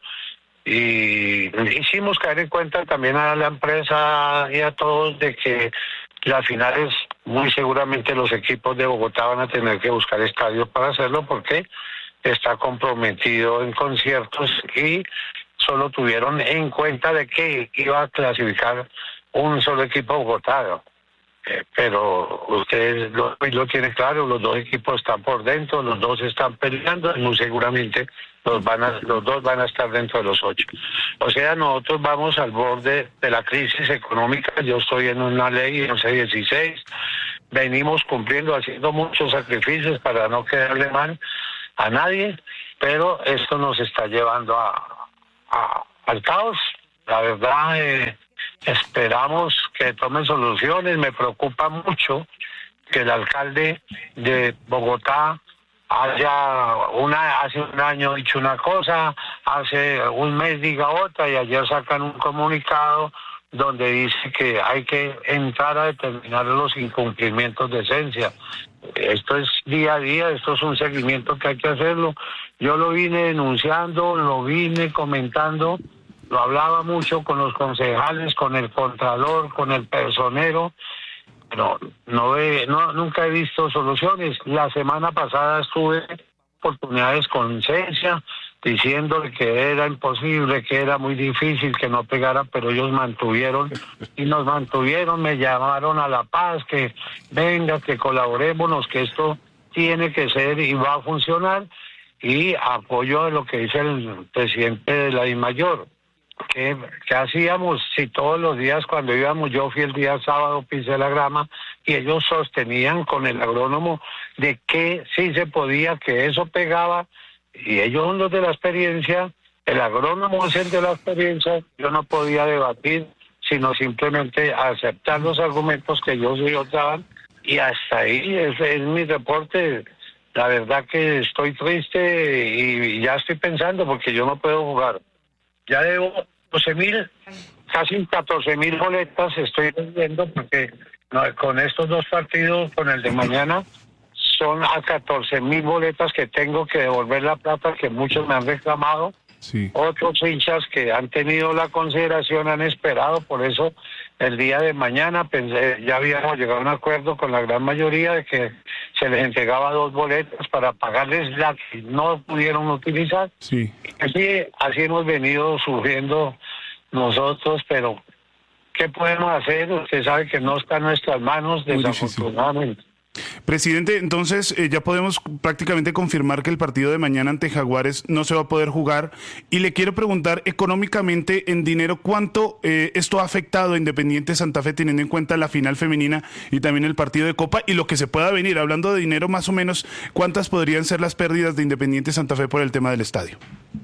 Y hicimos caer en cuenta también a la empresa y a todos de que las finales muy seguramente los equipos de Bogotá van a tener que buscar estadio para hacerlo porque está comprometido en conciertos y solo tuvieron en cuenta de que iba a clasificar un solo equipo Bogotá. Eh, pero ustedes lo, lo tienen claro, los dos equipos están por dentro, los dos están peleando y muy seguramente los, van a, los dos van a estar dentro de los ocho. O sea, nosotros vamos al borde de la crisis económica. Yo estoy en una ley, en once dieciséis, venimos cumpliendo, haciendo muchos sacrificios para no quedarle mal a nadie, pero esto nos está llevando a, a, al caos. La verdad, eh, esperamos que tomen soluciones. Me preocupa mucho que el alcalde de Bogotá haya una, hace un año dicho una cosa, hace un mes diga otra, y ayer sacan un comunicado donde dice que hay que entrar a determinar los incumplimientos de esencia. Esto es día a día, esto es un seguimiento que hay que hacerlo. Yo lo vine denunciando, lo vine comentando, lo hablaba mucho con los concejales, con el contralor, con el personero, pero no, ve, no nunca he visto soluciones. La semana pasada estuve oportunidades con Cencia, diciéndole que era imposible, que era muy difícil que no pegara, pero ellos mantuvieron y nos mantuvieron, me llamaron a La Paz, que venga, que colaborémonos, que esto tiene que ser y va a funcionar, y apoyo a lo que dice el presidente de la DIMAYOR. ¿Qué, ¿Qué hacíamos si todos los días cuando íbamos, yo fui el día sábado, pisé la grama, y ellos sostenían con el agrónomo de que sí se podía, que eso pegaba, y ellos son los de la experiencia, el agrónomo es el de la experiencia, yo no podía debatir, sino simplemente aceptar los argumentos que ellos, ellos daban, y hasta ahí es, es mi reporte. La verdad que estoy triste y ya estoy pensando porque yo no puedo jugar. Ya debo doce mil, casi catorce mil boletas estoy vendiendo porque no, con estos dos partidos, con el de mañana, son a catorce mil boletas que tengo que devolver la plata que muchos me han reclamado. Sí. Otros hinchas que han tenido la consideración han esperado, por eso el día de mañana pensé, ya habíamos llegado a un acuerdo con la gran mayoría de que se les entregaba dos boletas para pagarles la que no pudieron utilizar. Sí. Así, así hemos venido sufriendo nosotros, pero ¿qué podemos hacer? Usted sabe que no está en nuestras manos, desafortunadamente. Presidente, entonces eh, ya podemos prácticamente confirmar que el partido de mañana ante Jaguares no se va a poder jugar, y le quiero preguntar económicamente en dinero, ¿cuánto eh, esto ha afectado a Independiente Santa Fe teniendo en cuenta la final femenina y también el partido de Copa y lo que se pueda venir? Hablando de dinero, más o menos, ¿cuántas podrían ser las pérdidas de Independiente Santa Fe por el tema del estadio?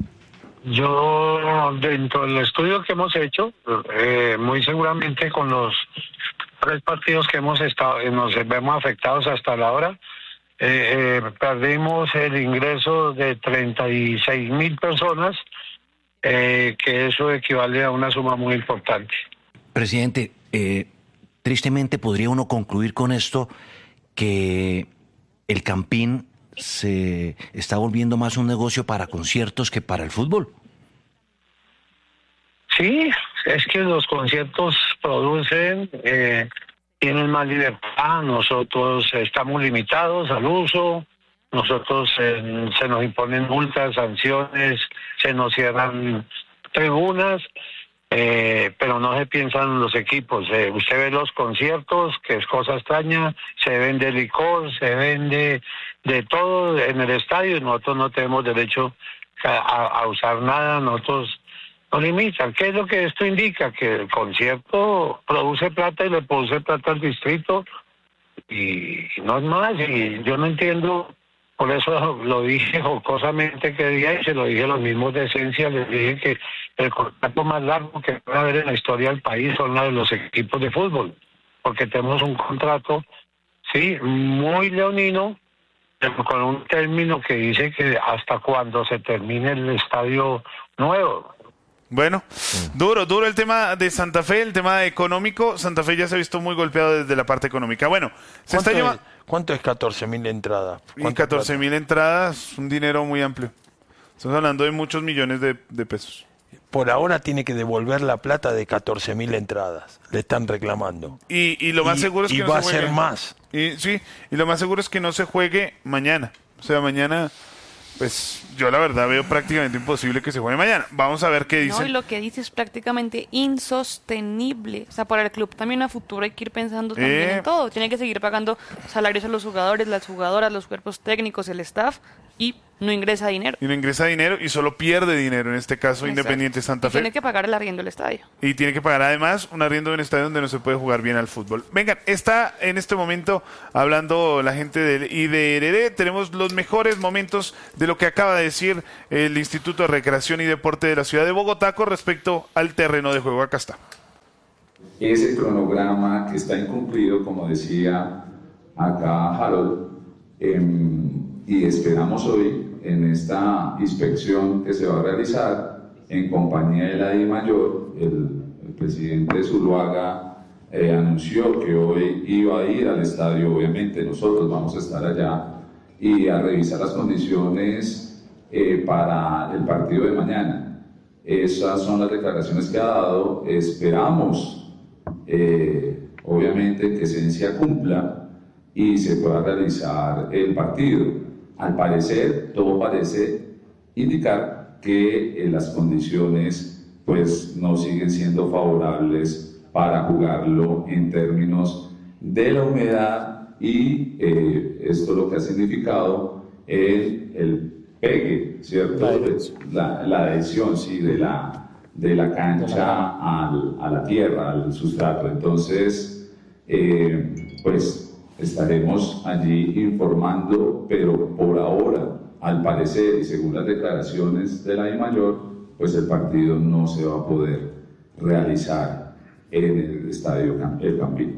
Yo, dentro del estudio que hemos hecho, eh, muy seguramente con los tres partidos que hemos estado, nos vemos afectados hasta la hora, eh, eh, perdimos el ingreso de treinta y seis mil personas, eh, que eso equivale a una suma muy importante. Presidente, eh, tristemente podría uno concluir con esto que el Campín se está volviendo más un negocio para conciertos que para el fútbol. Sí, es que los conciertos producen, eh, tienen más libertad, nosotros estamos limitados al uso, nosotros eh, se nos imponen multas, sanciones, se nos cierran tribunas, eh, pero no se piensan en los equipos. Eh, usted ve los conciertos, que es cosa extraña, se vende licor, se vende de todo en el estadio, y nosotros no tenemos derecho a, a usar nada, nosotros no limitan. ¿Qué es lo que esto indica? Que el concierto produce plata y le produce plata al distrito, y, y no es más, y yo no entiendo, por eso lo dije jocosamente que día, y se lo dije a los mismos de Esencia, les dije que el contrato más largo que puede haber en la historia del país son los de los equipos de fútbol, porque tenemos un contrato, sí, muy leonino, con un término que dice que hasta cuando se termine el estadio nuevo. Bueno, duro, duro el tema de Santa Fe, el tema económico. Santa Fe ya se ha visto muy golpeado desde la parte económica. Bueno, se está llevando... ¿Cuánto es catorce mil entradas? Y catorce mil entradas, un dinero muy amplio. Estamos hablando de muchos millones de, de pesos. Por ahora tiene que devolver la plata de catorce mil entradas. Le están reclamando. Y, y lo más y, seguro es que y no va se a juegue. ser más. Y, sí, y lo más seguro es que no se juegue mañana. O sea, mañana pues yo la verdad veo prácticamente imposible que se juegue mañana. Vamos a ver qué dicen. No, y lo que dice es prácticamente insostenible. O sea, para el club también a futuro hay que ir pensando también Eh. en todo. Tiene que seguir pagando salarios a los jugadores, las jugadoras, los cuerpos técnicos, el staff, y no ingresa dinero. Y no ingresa dinero y solo pierde dinero, en este caso Exacto. Independiente Santa Y Fe. tiene que pagar el arriendo del estadio. Y tiene que pagar además un arriendo de un estadio donde no se puede jugar bien al fútbol. Vengan, está en este momento hablando la gente del I D R D. Tenemos los mejores momentos de lo que acaba de decir el Instituto de Recreación y Deporte de la Ciudad de Bogotá con respecto al terreno de juego. Acá está. Ese cronograma que está incumplido, como decía acá Harold, eh, y esperamos hoy en esta inspección que se va a realizar en compañía de la DIMAYOR, el, el presidente Zuluaga eh, anunció que hoy iba a ir al estadio. Obviamente nosotros vamos a estar allá y a revisar las condiciones eh, para el partido de mañana. Esas son las declaraciones que ha dado. Esperamos eh, obviamente que Esencia cumpla y se pueda realizar el partido. Al parecer, todo parece indicar que eh, las condiciones pues no siguen siendo favorables para jugarlo en términos de la humedad y eh, esto lo que ha significado el, el pegue, ¿cierto? La adhesión. La, la adhesión, sí, de la, de la cancha al, a la tierra, al sustrato. Entonces, eh, pues estaremos allí informando, pero por ahora, al parecer y según las declaraciones de la DIMAYOR, pues el partido no se va a poder realizar en el estadio El Campín.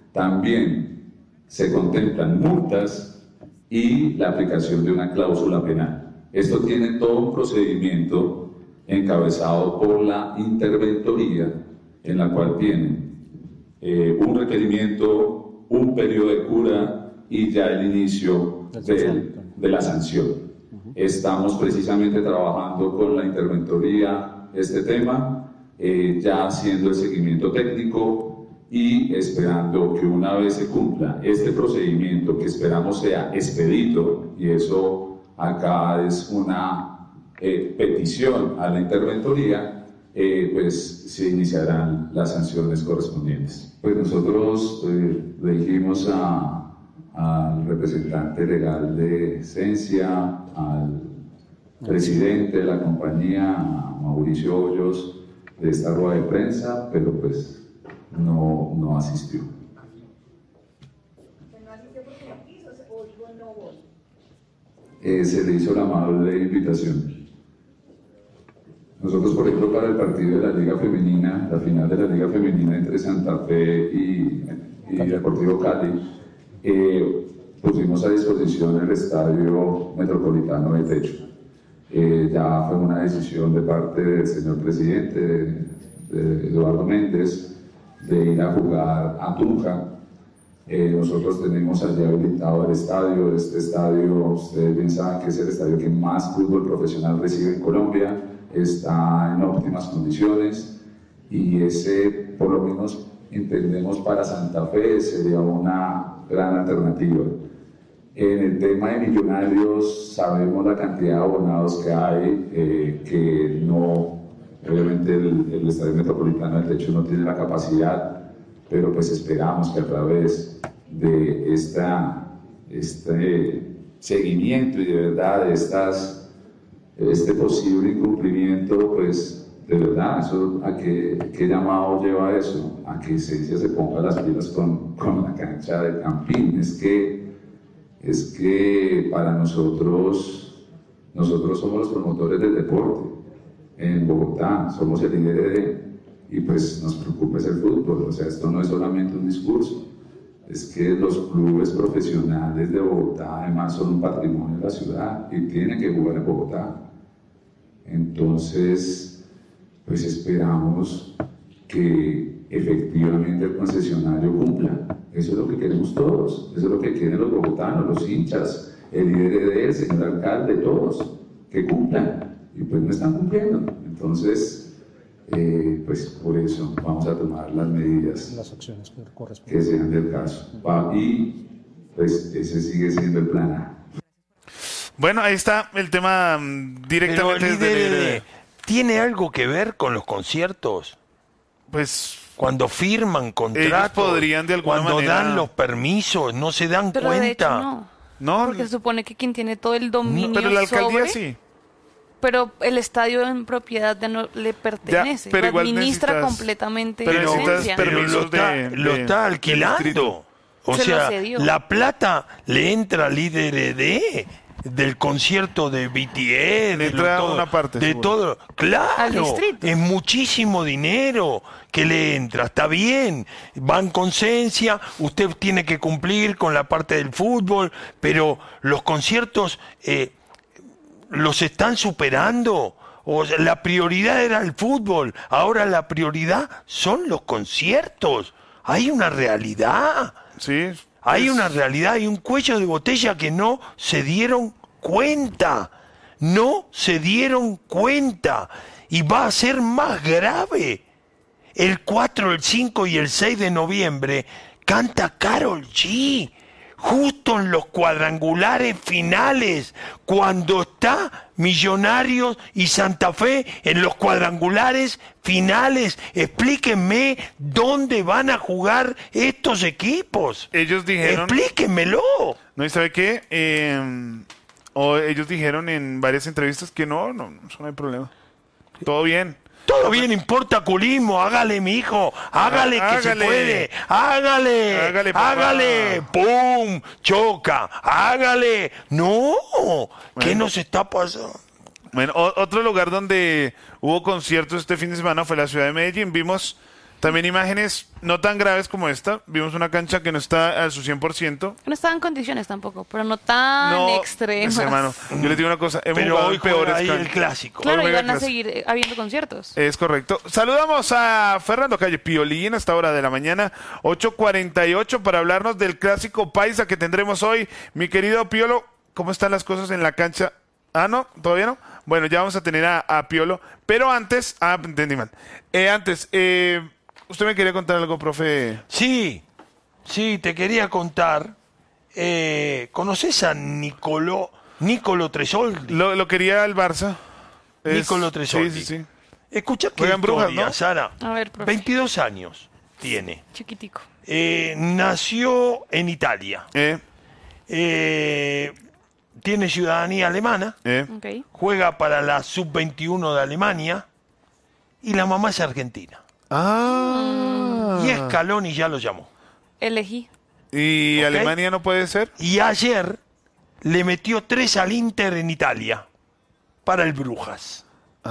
También se contemplan multas y la aplicación de una cláusula penal. Esto tiene todo un procedimiento encabezado por la interventoría, en la cual tienen eh, un requerimiento, un periodo de cura y ya el inicio de, de la sanción. Estamos precisamente trabajando con la interventoría este tema, eh, ya haciendo el seguimiento técnico y esperando que una vez se cumpla este procedimiento, que esperamos sea expedito, y eso acá es una eh, petición a la interventoría, Eh, pues se iniciarán las sanciones correspondientes. Pues nosotros eh, le dijimos a, al representante legal de Esencia, al presidente de la compañía, a Mauricio Hoyos, de esta rueda de prensa, pero pues no, no asistió. Eh, se le hizo la amable invitación. Nosotros, por ejemplo, para el partido de la Liga Femenina, la final de la Liga Femenina entre Santa Fe y, y Deportivo Cali, eh, pusimos a disposición el Estadio Metropolitano de Techo. Eh, ya fue una decisión de parte del señor presidente, de, de Eduardo Méndez, de ir a jugar a Tunja. Eh, nosotros tenemos allí habilitado el estadio. Este estadio, ustedes bien saben que es el estadio que más fútbol profesional recibe en Colombia. Está en óptimas condiciones y ese, por lo menos entendemos, para Santa Fe sería una gran alternativa. En el tema de Millonarios sabemos la cantidad de abonados que hay, eh, que no, obviamente el, el Estadio Metropolitano del Techo no tiene la capacidad, pero pues esperamos que a través de esta, este seguimiento y de verdad de estas este posible incumplimiento, pues de verdad, eso, ¿a qué, qué llamado lleva eso? A que Esencia se ponga las pilas con, con la cancha del Campín. Es que, es que para nosotros, nosotros somos los promotores del deporte en Bogotá, somos el I D R D y pues nos preocupa es el fútbol. O sea, esto no es solamente un discurso, es que los clubes profesionales de Bogotá además son un patrimonio de la ciudad y tienen que jugar en Bogotá. Entonces, pues esperamos que efectivamente el concesionario cumpla. Eso es lo que queremos todos, eso es lo que quieren los bogotanos, los hinchas, el I D R D, el señor alcalde, todos, que cumplan. Y pues no están cumpliendo. Entonces, eh, pues por eso vamos a tomar las medidas, las acciones que que corresponden. sean del caso. Y pues ese sigue siendo el plan A. Bueno, ahí está el tema mm, directamente Pero, desde líder, el líder. ¿tiene algo que ver con los conciertos? Pues cuando firman contratos, podrían de alguna cuando manera- dan los permisos, no se dan Pero cuenta. de hecho no. No, Porque se supone que quien tiene todo el dominio pero la alcaldía sobre, sí. pero el estadio en propiedad de no le pertenece. pero lo igual administra necesitas- completamente pero la necesitas licencia. Pero lo permisos está, de- lo de- está del alquilando. distrito. O Se lo sea, cedió. la plata le entra al líder de del concierto de B T S, de, entra lo todo, una parte, de seguro. todo. Claro, Al distrito. es muchísimo dinero que le entra. Está bien, van con ciencia, usted tiene que cumplir con la parte del fútbol, pero los conciertos eh, los están superando. O sea, la prioridad era el fútbol, ahora la prioridad son los conciertos. Hay una realidad. Sí. Hay pues, una realidad, hay un cuello de botella que no se dieron cuenta. No se dieron cuenta. Y va a ser más grave. El cuatro, el cinco y el seis de noviembre canta Karol G. Justo en los cuadrangulares finales, cuando está Millonarios y Santa Fe en los cuadrangulares finales. Explíquenme dónde van a jugar estos equipos. Ellos dijeron... Explíquenmelo. No, ¿y sabe qué? Eh, o ellos dijeron en varias entrevistas que no, no, eso no hay problema. Todo bien. Todo bien, importa culismo, hágale, mi hijo, hágale Ah, que se hágale. puede, hágale, Hágale, papá. hágale, pum, choca, hágale, no, ¿qué Bueno. nos está pasando? Bueno, o- otro lugar donde hubo conciertos este fin de semana fue la ciudad de Medellín. Vimos también imágenes no tan graves como esta. Vimos una cancha que no está a su cien por ciento. No estaba en condiciones tampoco, pero no tan No, extremas. ese, hermano, yo les digo una cosa. Hemos Pero jugado hoy en peores juega ahí canchas. el clásico. Claro, Hoy juega iban a clásico. seguir eh, habiendo conciertos. Es correcto. Saludamos a Fernando Calle Piolín a esta hora de la mañana, ocho cuarenta y ocho, para hablarnos del clásico paisa que tendremos hoy. Mi querido Piolo, ¿cómo están las cosas en la cancha? Ah, no, ¿todavía no? Bueno, ya vamos a tener a, a Piolo. Pero antes, ah, entendí mal. Eh, antes, eh, usted me quería contar algo, profe. Sí, sí, te quería contar, eh, ¿conoces a Nicolò, Nicolo Tresoldi? Lo, lo quería el Barça. Es- Nicolò Tresoldi. Sí, sí, sí. Escucha qué Juega en Brujas, historia, ¿no? Sara. A ver, profe. veintidós años tiene. Chiquitico. Eh, nació en Italia. Eh, Eh, tiene ciudadanía alemana. eh. Ok. Juega para la sub veintiuno de Alemania. Y la mamá es argentina. Ah. Y Scaloni ya lo llamó. Elegí. ¿Y Ok. Alemania no puede ser? Y ayer le metió tres al Inter en Italia. Para el Brujas.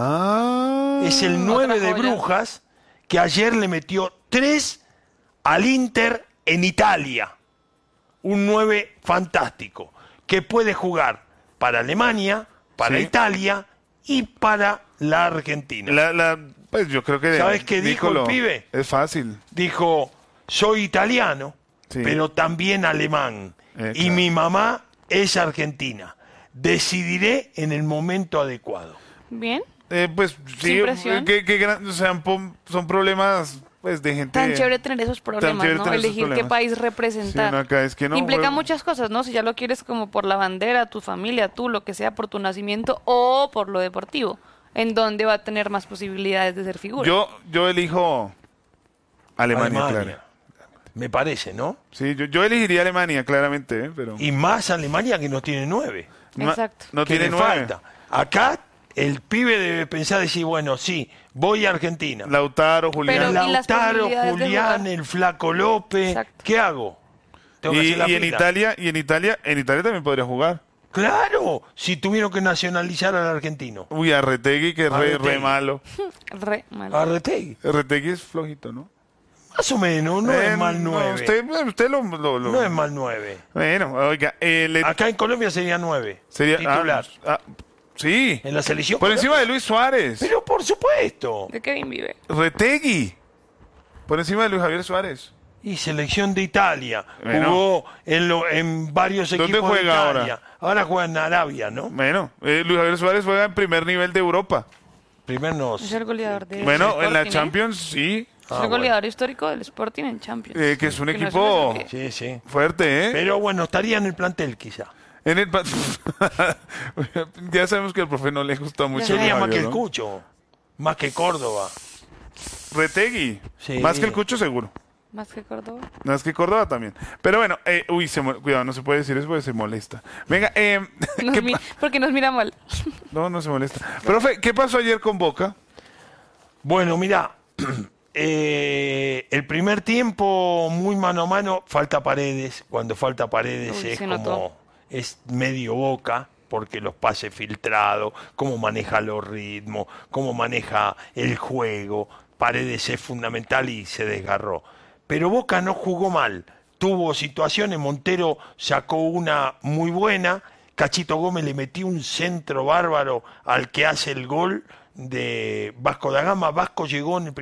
Ah. Es el nueve Otra de joya. Brujas que ayer le metió tres al Inter en Italia. Un nueve fantástico que puede jugar para Alemania, para Sí. Italia y para la Argentina. La, la, pues yo creo que... ¿Sabes qué dijo el pibe? Es fácil. Dijo, soy italiano, Sí. pero también alemán. Eh, y claro. mi mamá es argentina. Decidiré en el momento adecuado. Bien. Eh, pues sí, Sin presión. que, que gran- o sea, pom- son problemas pues de gente... Tan chévere tener esos problemas, chévere ¿no? tener esos Elegir qué problemas. país representar. Sí, no, acá es que no, Implica juego- muchas cosas, ¿no? Si ya lo quieres como por la bandera, tu familia, tú, lo que sea, por tu nacimiento o por lo deportivo, en donde va a tener más posibilidades de ser figura. Yo, yo elijo Alemania, claro. Me parece, ¿no? Sí, yo, yo elegiría Alemania, claramente, ¿eh? Pero... Y más Alemania que no tiene nueve. Ma- Exacto. No ¿Qué tiene le nueve. falta? Acá el pibe debe pensar, decir, bueno, sí, voy a Argentina. Lautaro, Julián. Pero- ¿y las Lautaro, posibilidades de Julián, jugar? el Flaco López. Exacto. ¿Qué hago? Tengo que Y, hacer la y en fila. Italia, y en Italia, en Italia también podría jugar. Claro, si tuvieron que nacionalizar al argentino. Uy, Arretegui, que es re, Arretegui. re malo. Re mal. Arretegui. Arretegui es flojito, ¿no? Más o menos, no Eh, es mal nueve. usted, usted lo, lo- lo- No es mal nueve. Bueno, oiga, eh, le- Acá en Colombia sería nueve. sería... Titular. ah, ah, sí. En la selección. Por encima de colombiana. Luis Suárez. Pero por supuesto. ¿De Kevin vive? Retegui. Por encima de Luis Javier Suárez. Y selección de Italia. Bueno. Jugó en, lo- en varios ¿Dónde equipos juega de ahora? Italia. Ahora juega en Arabia, ¿no? Bueno, eh, Luis Javier Suárez juega en primer nivel de Europa. Primero nos... Es el goleador de Bueno, del en la Sporting, ¿eh? Champions sí. Es el goleador histórico del Sporting en Champions. Eh, que es un Que no es equipo una- Sí, sí. fuerte, ¿eh? Pero bueno, estaría en el plantel quizá. En el pa- ya sabemos que al profe no le gusta mucho. Sería el más que el ¿no? Cucho, más que Córdoba. Retegui. Sí. Más que el Cucho seguro. Más que Córdoba. Más que Córdoba también. Pero bueno, eh, uy, se mo- cuidado, no se puede decir eso porque se molesta. Venga, eh, Nos ¿qué mi- pa- porque nos mira mal. no, no se molesta. Profe, ¿qué pasó ayer con Boca? Bueno, mira, eh, el primer tiempo muy mano a mano, falta Paredes. Cuando falta Paredes Uy, es se como notó. es medio Boca, porque los pases filtrados, cómo maneja los ritmos, cómo maneja el juego. Paredes es fundamental y se desgarró. Pero Boca no jugó mal. Tuvo situaciones, Montero sacó una muy buena, Cachito Gómez le metió un centro bárbaro al que hace el gol de Vasco da Gama. Vasco llegó en el